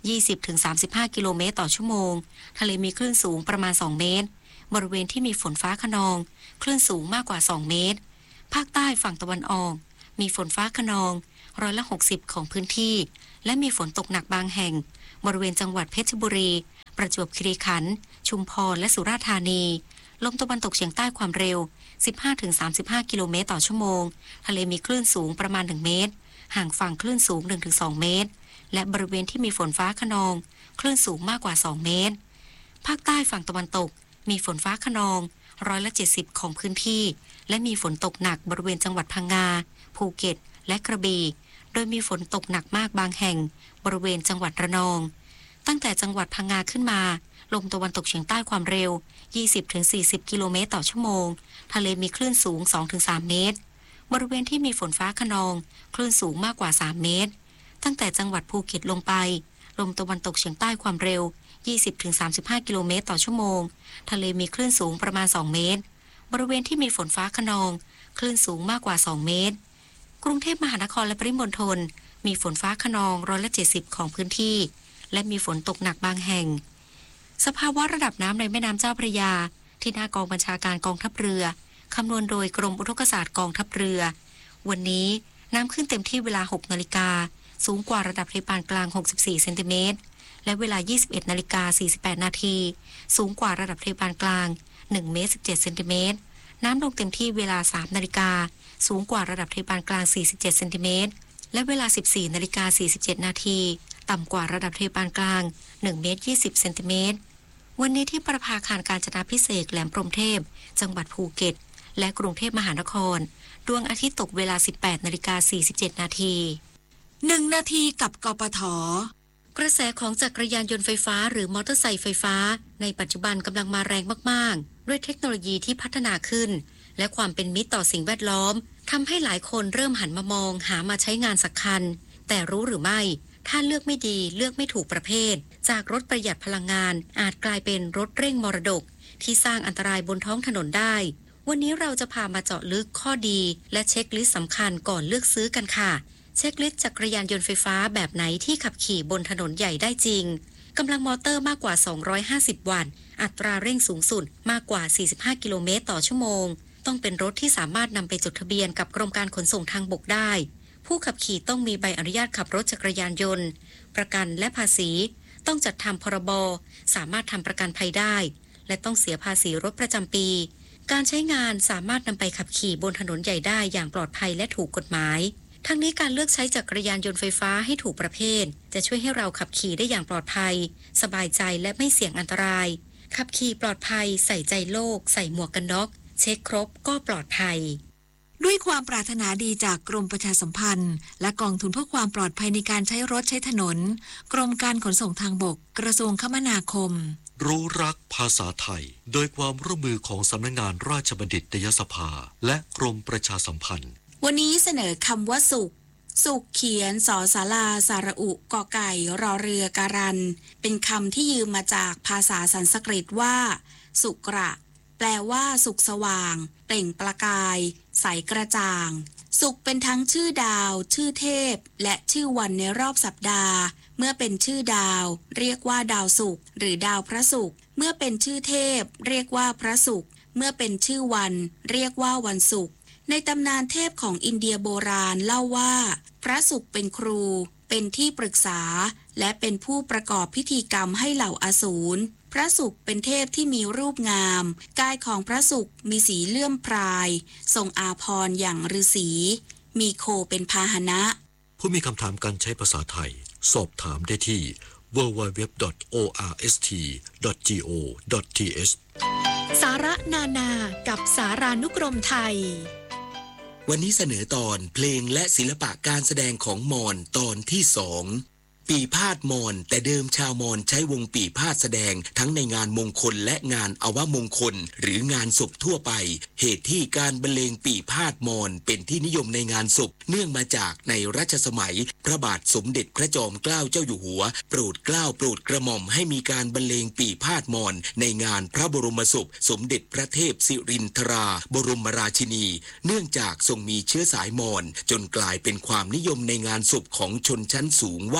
ยี่สิบถึงสามสิบห้า กิโลเมตรต่อชั่วโมงทะเลมีคลื่นสูงประมาณสองเมตรบริเวณที่มีฝนฟ้าคะนองคลื่นสูงมากกว่าสองเมตรภาคใต้ฝั่งตะวันออกมีฝนฟ้าคะนองร้อยละหกสิบของพื้นที่และมีฝนตกหนักบางแห่งบริเวณจังหวัดเพชรบุรีประจวบคีรีขันธ์ชุมพรและสุราษฎร์ธานีลมตะวันตกเฉียงใต้ความเร็ว สิบห้าถึงสามสิบห้า กิโลเมตรต่อชั่วโมงทะเลมีคลื่นสูงประมาณหนึ่งเมตรห่างฝั่งคลื่นสูง หนึ่งถึงสอง เมตรและบริเวณที่มีฝนฟ้าคะนองคลื่นสูงมากกว่าสองเมตรภาคใต้ฝั่งตะวันตกมีฝนฟ้าคะนองร้อยละเจ็ดสิบของพื้นที่และมีฝนตกหนักบริเวณจังหวัดพังงาภูเก็ตและกระบี่โดยมีฝนตกหนักมากบางแห่งบริเวณจังหวัดระนองตั้งแต่จังหวัดพังงาขึ้นมาลมตะวันตกเฉียงใต้ความเร็ว ยี่สิบถึงสี่สิบ กิโลเมตรต่อชั่วโมงทะเลมีคลื่นสูง สองถึงสาม เมตรบริเวณที่มีฝนฟ้าคะนองคลื่นสูงมากกว่าสามเมตรตั้งแต่จังหวัดภูเก็ตลงไปลมตะวันตกเฉียงใต้ความเร็ว ยี่สิบถึงสามสิบห้า กิโลเมตรต่อชั่วโมงทะเลมีคลื่นสูงประมาณสองเมตรบริเวณที่มีฝนฟ้าคะนองคลื่นสูงมากกว่าสองเมตรกรุงเทพมหานครและปริมณฑลมีฝนฟ้าคะนองร้อยละเจ็ดสิบของพื้นที่และมีฝนตกหนักบางแห่งสภาวะระดับน้ำในแม่น้ำเจ้าพระยาที่หน้ากองบัญชาการกองทัพเรือคำนวณโดยกรมอุทกศาสตร์กองทัพเรือวันนี้น้ำขึ้นเต็มที่เวลา หกนาฬิกาสูงกว่าระดับทะเลปานกลางหกสิบสี่เซนติเมตรและเวลา ยี่สิบเอ็ดนาฬิกาสี่สิบแปดนาทีสูงกว่าระดับทะเลปานกลางหนึ่งเมตรสิบเจ็ดเซนติเมตรน้ำลงเต็มที่เวลา สามนาฬิกาสูงกว่าระดับทะเลปานกลางสี่สิบเจ็ดเซนติเมตรและเวลา สิบสี่นาฬิกาสี่สิบเจ็ดนาทีต่ำกว่าระดับทะเลปานกลางหนึ่งเมตรยี่สิบเซนติเมตรวันนี้ที่ประภาคารกาญจนาภิเษกแหลมพรหมเทพจังหวัดภูเก็ตและกรุงเทพมหานครดวงอาทิตย์ตกเวลา สิบแปดนาฬิกาสี่สิบเจ็ดนาทีหนึ่งนาทีกับกปท. กระแสของจักรยานยนต์ไฟฟ้าหรือมอเตอร์ไซค์ไฟฟ้าในปัจจุบันกำลังมาแรงมากๆด้วยเทคโนโลยีที่พัฒนาขึ้นและความเป็นมิตรต่อสิ่งแวดล้อมทำให้หลายคนเริ่มหันมามองหามาใช้งานสักคันแต่รู้หรือไม่ถ้าเลือกไม่ดีเลือกไม่ถูกประเภทจากรถประหยัดพลังงานอาจกลายเป็นรถเร่งมรดกที่สร้างอันตรายบนท้องถนนได้วันนี้เราจะพามาเจาะลึกข้อดีและเช็คลิสต์สำคัญก่อนเลือกซื้อกันค่ะเช็คลิสต์จักรยานยนต์ไฟฟ้าแบบไหนที่ขับขี่บนถนนใหญ่ได้จริงกำลังมอเตอร์มากกว่าสองร้อยห้าสิบวัตต์อัตราเร่งสูงสุดมากกว่าสี่สิบห้ากิโลเมตรต่อชั่วโมงต้องเป็นรถที่สามารถนำไปจดทะเบียนกับกรมการขนส่งทางบกได้ผู้ขับขี่ต้องมีใบอนุญาตขับรถจักรยานยนต์ประกันและภาษีต้องจัดทำพรบสามารถทำประกันภัยได้และต้องเสียภาษีรถประจำปีการใช้งานสามารถนำไปขับขี่บนถนนใหญ่ได้อย่างปลอดภัยและถูกกฎหมายทั้งนี้การเลือกใช้จักรยานยนต์ไฟฟ้าให้ถูกประเภทจะช่วยให้เราขับขี่ได้อย่างปลอดภัยสบายใจและไม่เสี่ยงอันตรายขับขี่ปลอดภัยใส่ใจโลกใส่หมวกกันน็อกเช็คครบก็ปลอดภัยด้วยความปรารถนาดีจากกรมประชาสัมพันธ์และกองทุนเพื่อความปลอดภัยในการใช้รถใช้ถนนกรมการขนส่งทางบกกระทรวงคมนาคมรู้รักภาษาไทยโดยความร่วมมือของสำนักงานราชบัณฑิตยสภาและกรมประชาสัมพันธ์วันนี้เสนอคำว่าสุขสุขเขียนสอศาลาสระอุกอไก่รอเรือการันเป็นคำที่ยืมมาจากภาษาสันสกฤตว่าสุกระแปลว่าสุขสว่างเปล่งประกายใสกระจ่างสุขเป็นทั้งชื่อดาวชื่อเทพและชื่อวันในรอบสัปดาห์เมื่อเป็นชื่อดาวเรียกว่าดาวศุกร์หรือดาวพระศุกร์เมื่อเป็นชื่อเทพเรียกว่าพระศุกร์เมื่อเป็นชื่อวันเรียกว่าวันศุกร์ในตำนานเทพของอินเดียโบราณเล่าว่าพระศุกร์เป็นครูเป็นที่ปรึกษาและเป็นผู้ประกอบพิธีกรรมให้เหล่าอสูรพระศุกร์เป็นเทพที่มีรูปงามกายของพระศุกร์มีสีเลื่อมพรายทรงอาภรณ์อย่างฤาษีมีโคเป็นพาหนะผู้มีคำถามการใช้ภาษาไทยสอบถามได้ที่ ดับเบิลยู ดับเบิลยู ดับเบิลยู ดอท โอ อาร์ เอส ที ดอท จี โอ ดอท ที เอชสาระนานากับสารานุกรมไทยวันนี้เสนอตอนเพลงและศิลปะการแสดงของมอญตอนที่สองปีพาทย์มอญแต่เดิมชาวมอญใช้วงปีพาทย์แสดงทั้งในงานมงคลและงานอวมงคลหรืองานศพทั่วไปเหตุที่การบรรเลงปีพาทย์มอญเป็นที่นิยมในงานศพเนื่องมาจากในรัชสมัยพระบาทสมเด็จพระจอมเกล้าเจ้าอยู่หัวโปรดเกล้าโปรดกระหม่อมให้มีการบรรเลงปีพาทย์มอญในงานพระบรมศพสมเด็จพระเทพสิรินทราบรมราชินีเนื่องจากทรงมีเชื้อสายมอญจนกลายเป็นความนิยมในงานศพของชนชั้นสูงว่า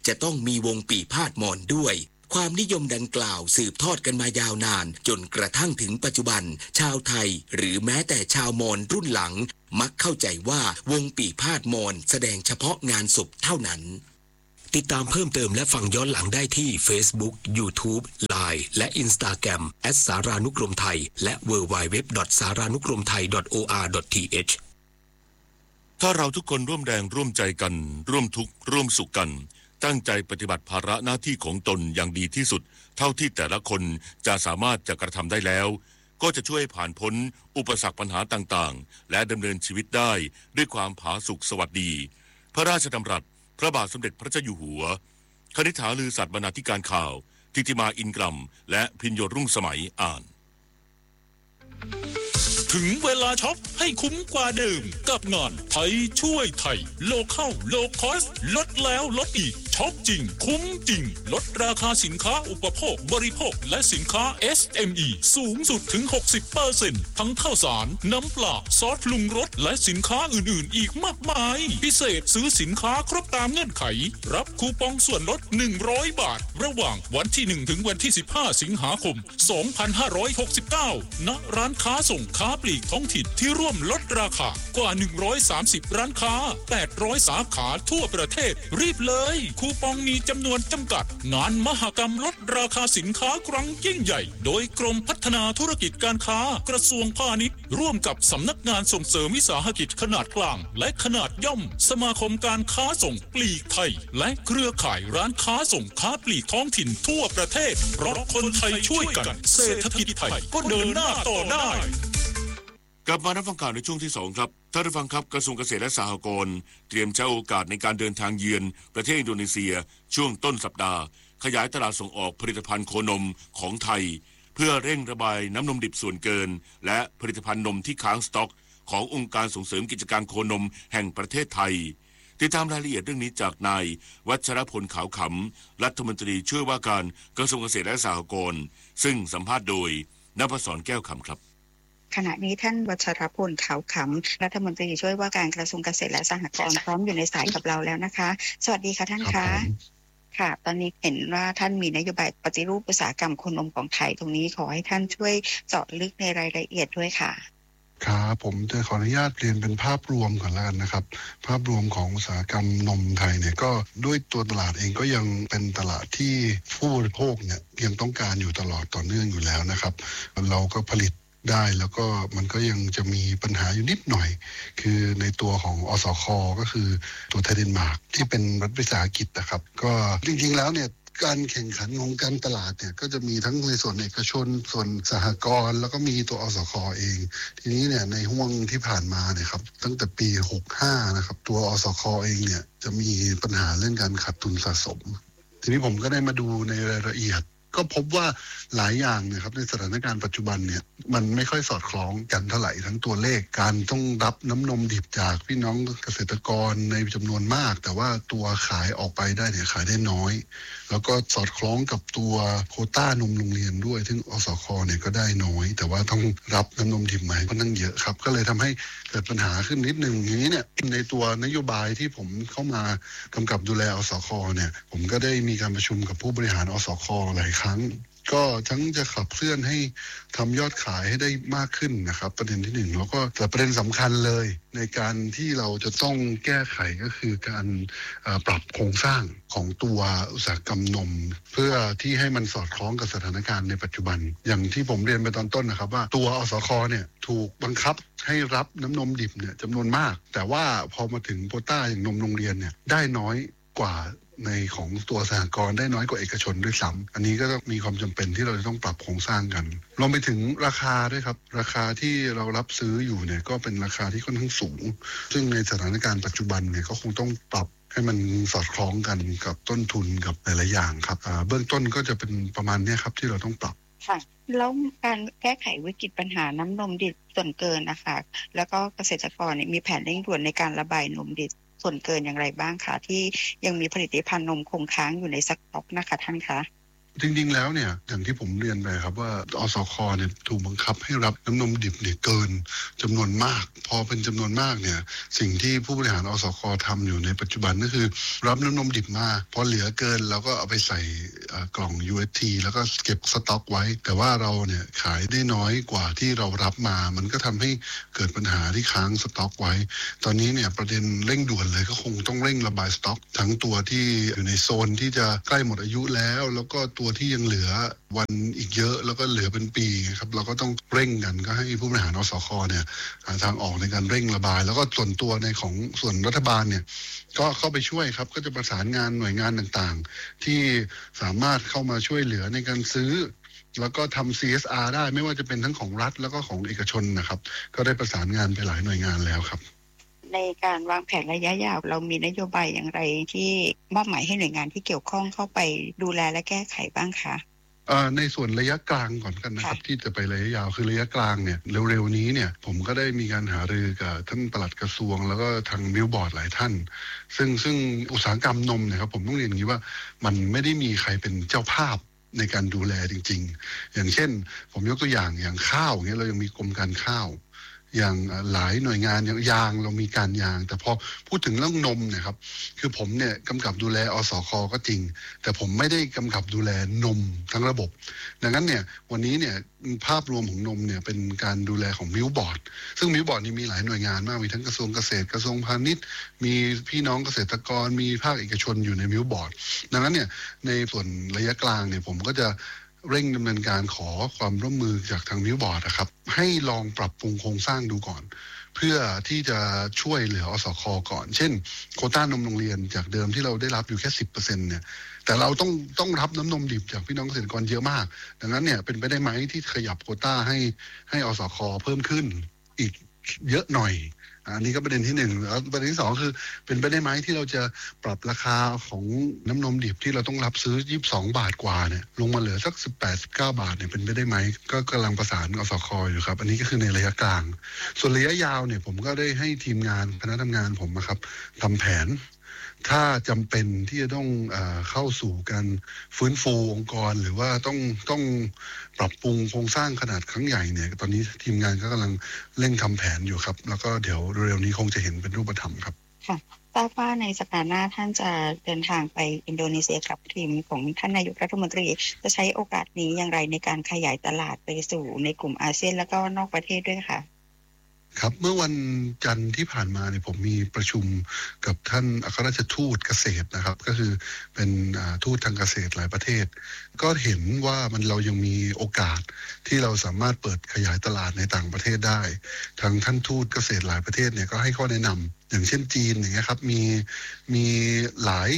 จะต้องมีวงปีพาดมอญด้วยความนิยมดังกล่าวสืบทอดกันมายาวนานจนกระทั่งถึงปัจจุบันชาวไทยหรือแม้แต่ชาวมอญรุ่นหลังมักเข้าใจว่าวงปีพาดมอญแสดงเฉพาะงานศพเท่านั้นติดตามเพิ่มเติมและฟังย้อนหลังได้ที่ Facebook YouTube ไลน์ และ Instagram แอท สารานุกรมไทยและ ดับเบิลยู ดับเบิลยู ดับเบิลยู ดอท สารานุกรมไทย ดอท โอ อาร์ ดอท ที เอชถ้าเราทุกคนร่วมแรงร่วมใจกันร่วมทุกข์ร่วมสุขกันตั้งใจปฏิบัติภาระหน้าที่ของตนอย่างดีที่สุดเท่าที่แต่ละคนจะสามารถจะกระทำได้แล้วก็จะช่วยผ่านพ้นอุปสรรคปัญหาต่างๆและดำเนินชีวิตได้ด้วยความผาสุกสวัสดีพระราชดำรัสพระบาทสมเด็จพระเจ้าอยู่หัวคณิษฐาลือสัตย์บรรณาธิการข่าวทิติมาอินกรัมและพิญโยรุ่งสมัยอ่านถึงเวลาช็อปให้คุ้มกว่าเดิมกับงานไทยช่วยไทยโลคอลโลคอสลดแล้วลดอีกช็อปจริงคุ้มจริงลดราคาสินค้าอุปโภคบริโภคและสินค้า เอส เอ็ม อี สูงสุดถึง หกสิบเปอร์เซ็นต์ ทั้งข้าวสารน้ำปลาซอสปรุงรสและสินค้าอื่นๆอีกมากมายพิเศษซื้อสินค้าครบตามเงื่อนไขรับคูปองส่วนลดหนึ่งร้อยบาทระหว่างวันที่หนึ่งถึงวันที่สิบห้าสิงหาคมสองพันห้าร้อยหกสิบเก้าณร้านค้าส่งค้าปลีกท้องถิ่นที่ร่วมลดราคากว่าหนึ่งร้อยสามสิบร้านค้าแปดร้อยสาขาทั่วประเทศรีบเลยคูปองมีจำนวนจำกัดงานมหกรรมลดราคาสินค้าครั้งยิ่งใหญ่โดยกรมพัฒนาธุรกิจการค้ากระทรวงพาณิชย์ร่วมกับสำนักงานส่งเสริมวิสาหกิจขนาดกลางและขนาดย่อมสมาคมการค้าส่งปลีกไทยและเครือข่ายร้านค้าส่งค้าปลีกท้องถิ่นทั่วประเทศเพราะคนไทยช่วยกันเศรษฐกิจไทยก็เดินหน้าต่อได้กลับมารับฟังข่าวในช่วงที่สองครับท่านผู้ฟังครับกระทรวงเกษตรและสหกรณ์เตรียมใช้โอกาสในการเดินทางเยือนประเทศอินโดนีเซียช่วงต้นสัปดาห์ขยายตลาดส่งออกผลิตภัณฑ์โคนมของไทยเพื่อเร่งระบายน้ำนมดิบส่วนเกินและผลิตภัณฑ์นมที่ค้างสต็อกขององค์การส่งเสริมกิจการโคนมแห่งประเทศไทยติดตามรายละเอียดเรื่องนี้จากนายวัชรพลขาวขำรัฐมนตรีช่วยว่าการกระทรวงเกษตรและสหกรณ์ซึ่งสัมภาษณ์โดยณภศรแก้วคำครับขณะนี้ท่านวัชรพลขาวขำรัฐมนตรีช่วยว่าการกระทรวงเกษตรและสหกรณ์พร้อมอยู่ในสายกับเราแล้วนะคะสวัสดีค่ะท่านคะค่ะตอนนี้เห็นว่าท่านมีนโยบายปฏิรูปอุตสาหกรรมโคนมของไทยตรงนี้ขอให้ท่านช่วยเจาะลึกในรายละเอียดด้วยค่ะครับผมจะขออนุญาตเรียนเป็นภาพรวมก่อนแล้วกันนะครับภาพรวมของอุตสาหกรรมนมไทยเนี่ยก็ด้วยตัวตลาดเองก็ยังเป็นตลาดที่ผู้บริโภคเนี่ยยังต้องการอยู่ตลอดต่อเนื่องอยู่แล้วนะครับเราก็ผลิตได้แล้วก็มันก็ยังจะมีปัญหาอยู่นิดหน่อยคือในตัวของอสค.ก็คือตัวไทยเดนมาร์กที่เป็นรัฐวิสาหกิจนะครับก็จริงๆแล้วเนี่ยการแข่งขันของการตลาดเนี่ยก็จะมีทั้งในส่วนเอกชนส่วนสหกรณ์แล้วก็มีตัวอสค.เองทีนี้เนี่ยในห่วงที่ผ่านมาเนี่ยครับตั้งแต่ปีหกสิบห้านะครับตัวอสค.เองเนี่ยจะมีปัญหาเรื่องการขาดทุนสะสมทีนี้ผมก็ได้มาดูในรายละเอียดก็พบว่าหลายอย่างเนี่ยครับในสถานการณ์ปัจจุบันเนี่ยมันไม่ค่อยสอดคล้องกันเท่าไหร่ทั้งตัวเลขการต้องรับน้ำนมดิบจากพี่น้องเกษตรกรในจำนวนมากแต่ว่าตัวขายออกไปได้เนี่ยขายได้น้อยแล้วก็สอดคล้องกับตัวโควต้านมโรงเรียนด้วยซึ่งอสค.เนี่ยก็ได้น้อยแต่ว่าต้องรับน้ำนมดิบมาค่อนข้างเยอะครับก็เลยทำให้เกิดปัญหาขึ้นนิดนึงอย่างนี้เนี่ยในตัวนโยบายที่ผมเข้ามากำกับดูแลอสค.เนี่ยผมก็ได้มีการประชุมกับผู้บริหารอสค.หลายครั้งก็ทั้งจะขับเคลื่อนให้ทำยอดขายให้ได้มากขึ้นนะครับประเด็นที่หนึ่งแล้วก็แต่ประเด็นสำคัญเลยในการที่เราจะต้องแก้ไขก็คือการปรับโครงสร้างของตัวอุตสาหกรรมนมเพื่อที่ให้มันสอดคล้องกับสถานการณ์ในปัจจุบันอย่างที่ผมเรียนไปตอนต้นนะครับว่าตัวอสค.เนี่ยถูกบังคับให้รับน้ำนมดิบเนี่ยจำนวนมากแต่ว่าพอมาถึงโควต้าอย่างนมโรงเรียนเนี่ยได้น้อยกว่าในของตัวสหกรณ์ได้น้อยกว่าเอกชนด้วยซ้ำอันนี้ก็ต้องมีความจำเป็นที่เราจะต้องปรับโครงสร้างกันรวมไปถึงราคาด้วยครับราคาที่เรารับซื้ออยู่เนี่ยก็เป็นราคาที่ค่อนข้างสูงซึ่งในสถานการณ์ปัจจุบันเนี่ยก็คงต้องปรับให้มันสอดคล้องกันกับต้นทุนกับหลายๆอย่างครับเบื้องต้นก็จะเป็นประมาณนี้ครับที่เราต้องปรับค่ะแล้วการแก้ไขวิกฤตปัญหาน้ำนมดิบส่วนเกินนะคะแล้วก็เกษตรกรเนี่ยมีแผนเร่งด่วนในการระบายนมดิบส่วนเกินอย่างไรบ้างคะที่ยังมีผลิตภัณฑ์นมคงค้างอยู่ในสต็อกนะคะท่านคะจริงๆแล้วเนี่ยอย่างที่ผมเรียนไปครับว่าอสค.เนี่ยถูกบังคับให้รับน้ำนมดิบเนี่ยเกินจำนวนมากพอเป็นจำนวนมากเนี่ยสิ่งที่ผู้บริหารอสค.ทำอยู่ในปัจจุบันก็คือรับน้ำนมดิบมาพอเหลือเกินเราก็เอาไปใส่กล่อง ยู เอส ที แล้วก็เก็บสต็อกไว้แต่ว่าเราเนี่ยขายได้น้อยกว่าที่เรารับมามันก็ทำให้เกิดปัญหาที่ค้างสต็อกไว้ตอนนี้เนี่ยประเด็นเร่งด่วนเลยก็คงต้องเร่งระบายสต็อกทั้งตัวที่อยู่ในโซนที่จะใกล้หมดอายุแล้วแล้วก็ตัวที่ยังเหลือวันอีกเยอะแล้วก็เหลือเป็นปีครับเราก็ต้องเร่งกันก็ให้ผู้บริหารอสค.เนี่ยหาทางออกในการเร่งระบายแล้วก็ส่วนตัวในของส่วนรัฐบาลเนี่ยก็เข้าไปช่วยครับก็จะประสานงานหน่วยงานต่างๆที่สามารถเข้ามาช่วยเหลือในการซื้อแล้วก็ทำ ซี เอส อาร์ ได้ไม่ว่าจะเป็นทั้งของรัฐแล้วก็ของเอกชนนะครับก็ได้ประสานงานไปหลายหน่วยงานแล้วครับในการวางแผนระยะยาวเรามีนโยบายอย่างไรที่มอบหมายให้หน่วยงานที่เกี่ยวข้องเข้าไปดูแลและแก้ไขบ้างคะในส่วนระยะกลางก่อนกันนะครับที่จะไประยะยาวคือระยะกลางเนี่ยเร็วๆนี้เนี่ยผมก็ได้มีการหารือกับท่านปลัดกระทรวงแล้วก็ทางบิลบอร์ดหลายท่านซึ่งซึ่งอุตสาหกรรมนมเนี่ยครับผมต้องเรียนอย่างนี้ว่ามันไม่ได้มีใครเป็นเจ้าภาพในการดูแลจริงๆอย่างเช่นผมยกตัวอย่างอย่างข้าวเนี่ยเรายังมีกรมการข้าวอย่างหลายหน่วยงานอย่างยางเรามีการยางแต่พอพูดถึงเรื่องนมเนี่ยครับคือผมเนี่ยกำกับดูแลอสค.ก็จริงแต่ผมไม่ได้กำกับดูแลนมทั้งระบบดังนั้นเนี่ยวันนี้เนี่ยภาพรวมของนมเนี่ยเป็นการดูแลของมิลบอร์ดซึ่งมิลบอร์ดนี่มีหลายหน่วยงานมากมีทั้งกระทรวงเกษตรกระทรวงพาณิชย์มีพี่น้องเกษตรกรมีภาคเอกชนอยู่ในมิลบอร์ดดังนั้นเนี่ยในส่วนระยะกลางเนี่ยผมก็จะเร่งดำเนินการขอความร่วมมือจากทางมิลบอร์ดนะครับให้ลองปรับปรุงโครงสร้างดูก่อนเพื่อที่จะช่วยเหลืออสค.ก่อนเช่นโควต้านมโรงเรียนจากเดิมที่เราได้รับอยู่แค่ สิบเปอร์เซ็นต์ เนี่ยแต่เราต้องต้องรับน้ำนมดิบจากพี่น้องเกษตรกรเยอะมากดังนั้นเนี่ยเป็นไปได้ไหมที่ขยับโควต้าให้ให้อสค.เพิ่มขึ้นอีกเยอะหน่อยอันนี้ก็ประเด็นที่หนึ่งแล้วประเด็นที่สองคือเป็นไปได้ไหมที่เราจะปรับราคาของน้ำนมดิบที่เราต้องรับซื้อยี่สิบสองบาทกว่าเนี่ยลงมาเหลือสักสิบแปด สิบเก้าบาทเนี่ยเป็นไปได้ไหมก็กำลังประสานอสค.อยู่ครับอันนี้ก็คือในระยะกลางส่วนระยะยาวเนี่ยผมก็ได้ให้ทีมงานคณะทำงานผมนะครับทำแผนถ้าจำเป็นที่จะต้องเอ่อเข้าสู่การฟื้นฟูองค์กรหรือว่าต้องต้องปรับปรุงโครงสร้างขนาดครั้งใหญ่เนี่ยตอนนี้ทีมงานก็กำลังเร่งทำแผนอยู่ครับแล้วก็เดี๋ยวเร็วๆนี้คงจะเห็นเป็นรูปธรรมครับค่ะทราบว่าในสัปดาห์หน้าท่านจะเดินทางไปอินโดนีเซียกับทีมของท่านนายกรัฐมนตรีจะใช้โอกาสนี้อย่างไรในการขยายตลาดไปสู่ในกลุ่มอาเซียนแล้วก็นอกประเทศด้วยค่ะครับเมื่อวันจันทร์ที่ผ่านมาเนี่ยผมมีประชุมกับท่านอัครราชทูตเกษตรนะครับก็คือเป็นทูตทางเกษตรหลายประเทศก็เห็นว่ามันเรายังมีโอกาสที่เราสามารถเปิดขยายตลาดในต่างประเทศได้ทางท่านทูตเกษตรหลายประเทศเนี่ยก็ให้ข้อแนะนำอย่างเช่นจีนอย่างเงี้ยครับมีมีหลาย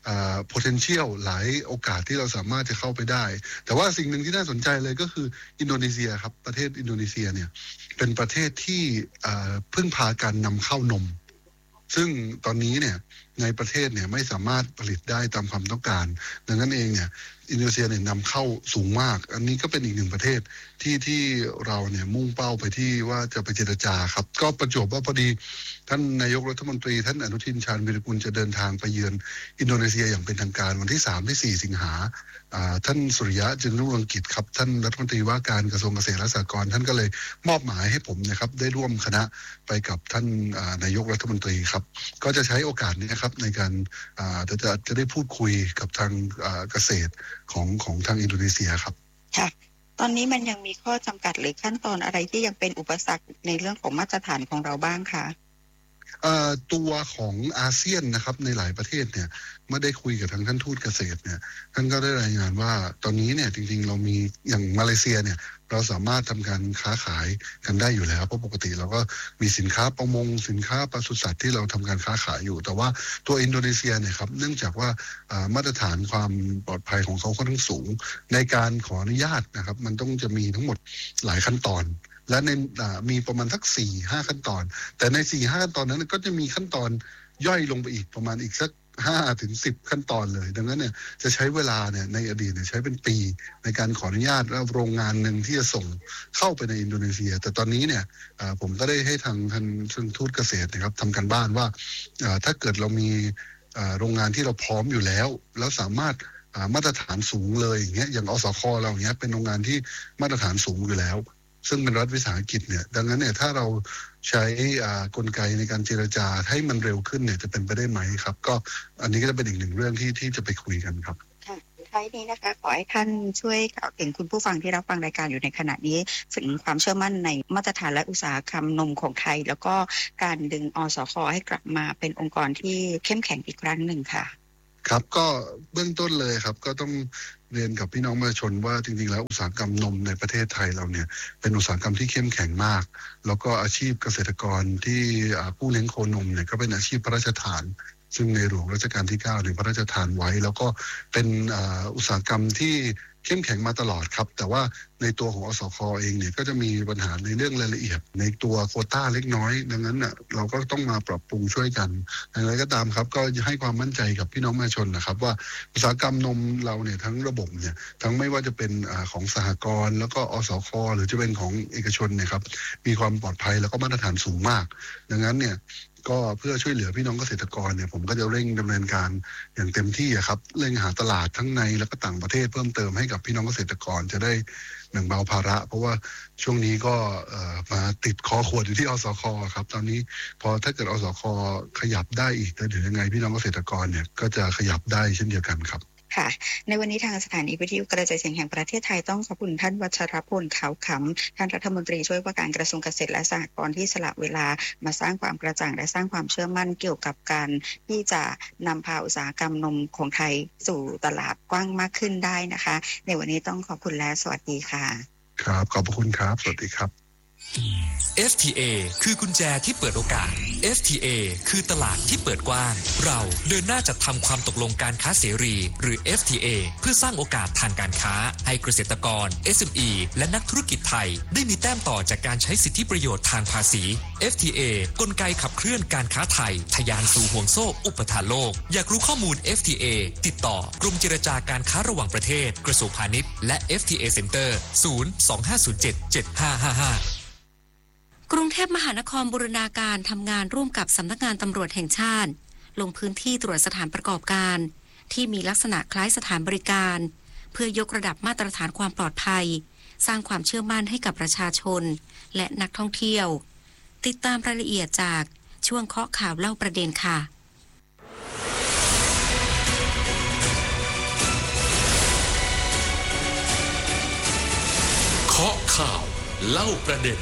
potential หลายโอกาสที่เราสามารถจะเข้าไปได้แต่ว่าสิ่งหนึ่งที่น่าสนใจเลยก็คืออินโดนีเซียครับประเทศอินโดนีเซียเนี่ยเป็นประเทศที่พึ่งพาการนำเข้านมซึ่งตอนนี้เนี่ยในประเทศเนี่ยไม่สามารถผลิตได้ตามความต้องการดังนั้นเองเนี่ยอินโดนีเซียเนี่ยนำเข้าสูงมากอันนี้ก็เป็นอีกหนึ่งประเทศที่ที่เราเนี่ยมุ่งเป้าไปที่ว่าจะไปเจรจาครับก็ประจวบว่าพอดีท่านนายกรัฐมนตรีท่านอนุทินชาญวีรกุลจะเดินทางไปเยือนอินโดนีเซียอย่างเป็นทางการวันที่สามที่สี่สิงหาท่านสุริยะจึงรุ่งเรืองกิจครับท่านรัฐมนตรีว่าการกระทรวงเกษตรและสหกรณ์ท่านก็เลยมอบหมายให้ผมนะครับได้ร่วมคณะไปกับท่านนายกรัฐมนตรีครับก็จะใช้โอกาสนี้นะครับในการจะจะจะได้พูดคุยกับทางเกษตรของของทางอินโดนีเซียครับค่ะตอนนี้มันยังมีข้อจำกัดหรือขั้นตอนอะไรที่ยังเป็นอุปสรรคในเรื่องของมาตรฐานของเราบ้างคะตัวของอาเซียนนะครับในหลายประเทศเนี่ยเมื่อได้คุยกับทางท่านทูตเกษตรเนี่ยท่านก็ได้รายงานว่าตอนนี้เนี่ยจริงๆเรามีอย่างมาเลเซียเนี่ยเราสามารถทำการค้าขายกันได้อยู่แล้วเพราะปกติเราก็มีสินค้าประมงสินค้าปศุสัตว์ที่เราทำการค้าขายอยู่แต่ว่าตัวอินโดนีเซียเนี่ยครับเนื่องจากว่ามาตรฐานความปลอดภัยของเขาค่อนข้างสูงในการขออนุญาตนะครับมันต้องจะมีทั้งหมดหลายขั้นตอนและในมีประมาณสัก สี่ถึงห้า ขั้นตอนแต่ใน สี่ถึงห้า ขั้นตอนนั้นก็จะมีขั้นตอนย่อยลงไปอีกประมาณอีกสัก ห้าถึงสิบ ขั้นตอนเลยดังนั้นเนี่ยจะใช้เวลาเนี่ยในอดีตเนี่ยใช้เป็นปีในการขออนุญาตแล้วโรงงานหนึ่งที่จะส่งเข้าไปในอินโดนีเซียแต่ตอนนี้เนี่ยผมก็ได้ให้ทางท่านทูตเกษตรนะครับทำการบ้านว่าถ้าเกิดเรามีโรงงานที่เราพร้อมอยู่แล้วแล้วสามารถมาตรฐานสูงเลยอย่างเงี้ยอย่างอสค.เราอย่างเงี้ยเป็นโรงงานที่มาตรฐานสูงอยู่แล้วซึ่งเป็นรัฐวิสาหกิจเนี่ยดังนั้นเนี่ยถ้าเราใช้กลไกในการเจรจาให้มันเร็วขึ้นเนี่ยจะเป็นไปได้ไหมครับก็อันนี้ก็จะเป็นอีกหนึ่งเรื่องที่ที่จะไปคุยกันครับท้ายนี้นะคะขอให้ท่านช่วยกล่าวถึงคุณผู้ฟังที่รับฟังรายการอยู่ในขณะนี้ถึงความเชื่อมั่นในมาตรฐานและอุตสาหกรรมนมของไทยแล้วก็การดึงอสค.ให้กลับมาเป็นองค์กรที่เข้มแข็งอีกครั้งหนึ่งค่ะครับก็เบื้องต้นเลยครับก็ต้องเรียนกับพี่น้องประชาชนว่าจริงๆแล้วอุตสาหกรรมนมในประเทศไทยเราเนี่ยเป็นอุตสาหกรรมที่เข้มแข็งมากแล้วก็อาชีพเกษตรกรที่ผู้เลี้ยงโคนมเนี่ยก็เป็นอาชีพพระราชทานซึ่งในหลวงรัชกาลที่เก้าเนี่ยพระราชทานไว้แล้วก็เป็นอุตสาหกรรมที่เข้มแข็งมาตลอดครับแต่ว่าในตัวของอสค.เองเนี่ยก็จะมีปัญหาในเรื่องรายละเอียดในตัวโควต้าเล็กน้อยดังนั้นน่ะเราก็ต้องมาปรับปรุงช่วยกันอย่างไรก็ตามครับก็ให้ความมั่นใจกับพี่น้องประชาชนนะครับว่าอุตสาหกรรมนมเราเนี่ยทั้งระบบเนี่ยทั้งไม่ว่าจะเป็นของสหกรณ์แล้วก็อสค.หรือจะเป็นของเอกชนเนี่ยครับมีความปลอดภัยแล้วก็มาตรฐานสูงมากดังนั้นเนี่ยก็เพื่อช่วยเหลือพี่น้องเกษตรกรเนี่ยผมก็จะเร่งดำเนินการอย่างเต็มที่ครับเร่งหาตลาดทั้งในและก็ต่างประเทศเพิ่มเติมให้กับพี่น้องเกษตรกรจะได้แบ่งเบาภาระเพราะว่าช่วงนี้ก็มาติดคอขวดอยู่ที่อสค.ครับตอนนี้พอถ้าเกิดอสค.ขยับได้อีกแล้วเดี๋ยวยังไงพี่น้องเกษตรกรเนี่ยก็จะขยับได้เช่นเดียวกันครับค่ะในวันนี้ทางสถานีวิทยุกระจายเสียงแห่งประเทศไทยต้องขอบคุณท่านวัชรพลขาวขำท่านรัฐมนตรีช่วยว่าการกระทรวงเกษตรและสหกรณ์ที่สละเวลามาสร้างความกระจ่างและสร้างความเชื่อมั่นเกี่ยวกับการที่จะนำพาอุตสาหกรรมนมของไทยสู่ตลาดกว้างมากขึ้นได้นะคะในวันนี้ต้องขอบคุณและสวัสดีค่ะครับขอบคุณครับสวัสดีครับเอฟ ที เอ คือกุญแจที่เปิดโอกาส เอฟ ที เอ คือตลาดที่เปิดกว้างเราเดินหน้าจัดทำความตกลงการค้าเสรีหรือ เอฟ ที เอ เพื่อสร้างโอกาสทางการค้าให้เกษตรกร เอส เอ็ม อี และนักธุรกิจไทยได้มีแต้มต่อจากการใช้สิทธิประโยชน์ทางภาษี เอฟ ที เอ กลไกขับเคลื่อนการค้าไทยทะยานสู่ห่วงโซ่อุปทานโลกอยากรู้ข้อมูล เอฟ ที เอ ติดต่อกรมเจรจาการค้าระหว่างประเทศกระทรวงพาณิชย์และ เอฟ ที เอ Center ศูนย์ สอง ห้า ศูนย์ เจ็ด เจ็ด ห้า ห้า ห้ากรุงเทพมหานครบูรณาการทำงานร่วมกับสำนักงานตำรวจแห่งชาติลงพื้นที่ตรวจสถานประกอบการที่มีลักษณะคล้ายสถานบริการเพื่อยกระดับมาตรฐานความปลอดภัยสร้างความเชื่อมั่นให้กับประชาชนและนักท่องเที่ยวติดตามรายละเอียดจากช่วงเคาะข่าวเล่าประเด็นค่ะเคาะข่าวเล่าประเด็น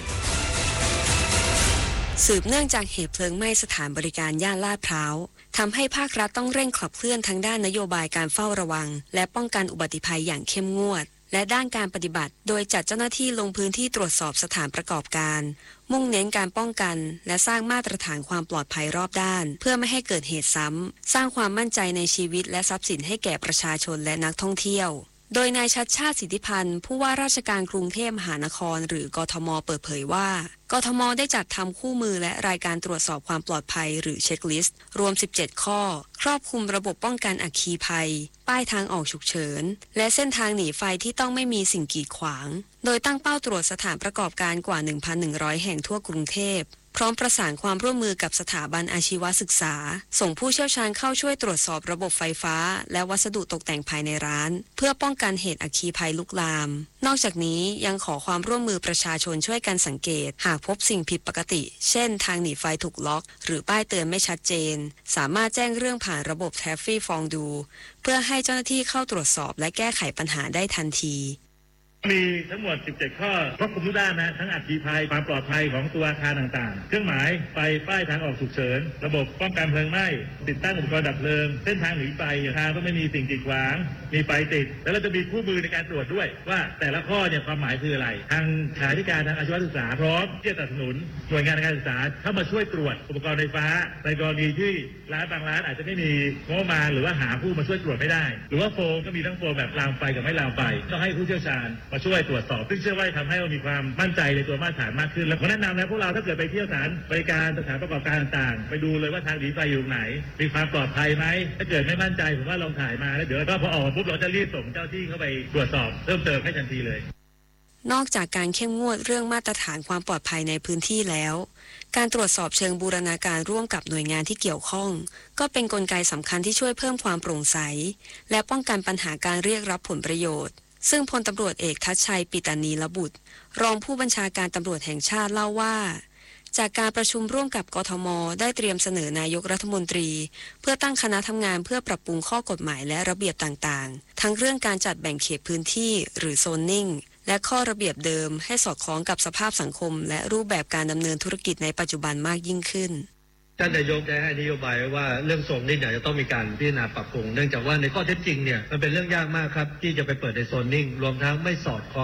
สืบเนื่องจากเหตุเพลิงไหม้สถานบริการย่านลาดพร้าวทำให้ภาครัฐต้องเร่งขับเคลื่อนทั้งด้านนโยบายการเฝ้าระวังและป้องกันอุบัติภัยอย่างเข้มงวดและด้านการปฏิบัติโดยจัดเจ้าหน้าที่ลงพื้นที่ตรวจสอบสถานประกอบการมุ่งเน้นการป้องกันและสร้างมาตรฐานความปลอดภัยรอบด้านเพื่อไม่ให้เกิดเหตุซ้ำสร้างความมั่นใจในชีวิตและทรัพย์สินให้แก่ประชาชนและนักท่องเที่ยวโดยนายชัชชาติสิทธิพันธ์ผู้ว่าราชการกรุงเทพมหานครหรือกทมเปิดเผยว่ากทมได้จัดทำคู่มือและรายการตรวจสอบความปลอดภัยหรือเช็คลิสต์รวมสิบเจ็ดข้อครอบคลุมระบบป้องกันอัคคีภัยป้ายทางออกฉุกเฉินและเส้นทางหนีไฟที่ต้องไม่มีสิ่งกีดขวางโดยตั้งเป้าตรวจสถานประกอบการกว่า หนึ่งพันหนึ่งร้อย แห่งทั่วกรุงเทพพร้อมประสานความร่วมมือกับสถาบันอาชีวศึกษาส่งผู้เชี่ยวชาญเข้าช่วยตรวจสอบระบบไฟฟ้าและวัสดุตกแต่งภายในร้านเพื่อป้องกันเหตุอัคคีภัยลุกลามนอกจากนี้ยังขอความร่วมมือประชาชนช่วยกันสังเกตหากพบสิ่งผิดปกติเช่นทางหนีไฟถูกล็อกหรือป้ายเตือนไม่ชัดเจนสามารถแจ้งเรื่องผ่านระบบแทฟฟี่ฟองดูเพื่อให้เจ้าหน้าที่เข้าตรวจสอบและแก้ไขปัญหาได้ทันทีมีทั้งหมดสิบเจ็ดข้อครอบคลุมทุกด้านนะทั้งอัคคีภัยความปลอดภัยของตัวอาคารต่างๆเครื่องหมายไฟป้ายทางออกฉุกเฉินระบบป้องกันเพลิงไหม้ติดตั้งอุปกรณ์ดับเพลิงเส้นทางหนีไฟทางต้องไม่มีสิ่งกีดขวางมีไฟติดแล้วเราจะมีคู่มือในการตรวจด้วยว่าแต่ละข้อเนี่ยความหมายคืออะไรทางสถานธิการทางอาชีวศึกษาพร้อมที่จะสนับสนุนหน่วยงานการศึกษาเข้ามาช่วยตรวจอุปกรณ์ไฟฟ้าในกรณีที่ร้านบางร้านอาจจะไม่มีงบประมาณหรือว่าหาผู้มาช่วยตรวจไม่ได้หรือว่าโฟมก็มีทั้งโฟมแบบลามไฟกับไม่ลามไฟต้องให้ผู้เชี่ยวชาญมาช่วยตรวจสอบซึ่งเชื่อว่าทำให้เรามีความมั่นใจในตัวมาตรฐานมากขึ้นและขอแนะนำนะพวกเราถ้าเกิดไปเที่ยวสถานบริการสถานประกอบการต่างๆไปดูเลยว่าทางหนีไฟอยู่ไหนมีความปลอดภัยไหมถ้าเกิดไม่มั่นใจผมว่าลองถ่ายมาแล้วเดี๋ยวก็พอออกปุ๊บเราจะรีบส่งเจ้าที่เข้าไปตรวจสอบเพิ่มเติมให้ทันทีเลยนอกจากการเข้มงวดเรื่องมาตรฐานความปลอดภัยในพื้นที่แล้วการตรวจสอบเชิงบูรณาการร่วมกับหน่วยงานที่เกี่ยวข้องก็เป็นกลไกสำคัญที่ช่วยเพิ่มความโปร่งใสและป้องกันปัญหาการเรียกรับผลประโยชน์ซึ่งพลตำรวจเอกทัชชัยปิตานีระบุตรรองผู้บัญชาการตำรวจแห่งชาติเล่าว่าจากการประชุมร่วมกับกทม.ได้เตรียมเสนอนายกรัฐมนตรีเพื่อตั้งคณะทำงานเพื่อปรับปรุงข้อกฎหมายและระเบียบต่างๆทั้งเรื่องการจัดแบ่งเขตพื้นที่หรือโซนนิ่งและข้อระเบียบเดิมให้สอดคล้องกับสภาพสังคมและรูปแบบการดำเนินธุรกิจในปัจจุบันมากยิ่งขึ้นท่านนายกได้ให้นโยบายว่าเรื่องโซนนิ่งเนี่ยจะต้องมีการพิจารณาปรับปรุงเนื่องจากว่าในข้อเท็จจริงเนี่ยมันเป็นเรื่องยากมากครับที่จะไปเปิดในโซนนิ่งรวมทั้งไม่สอดคล้อง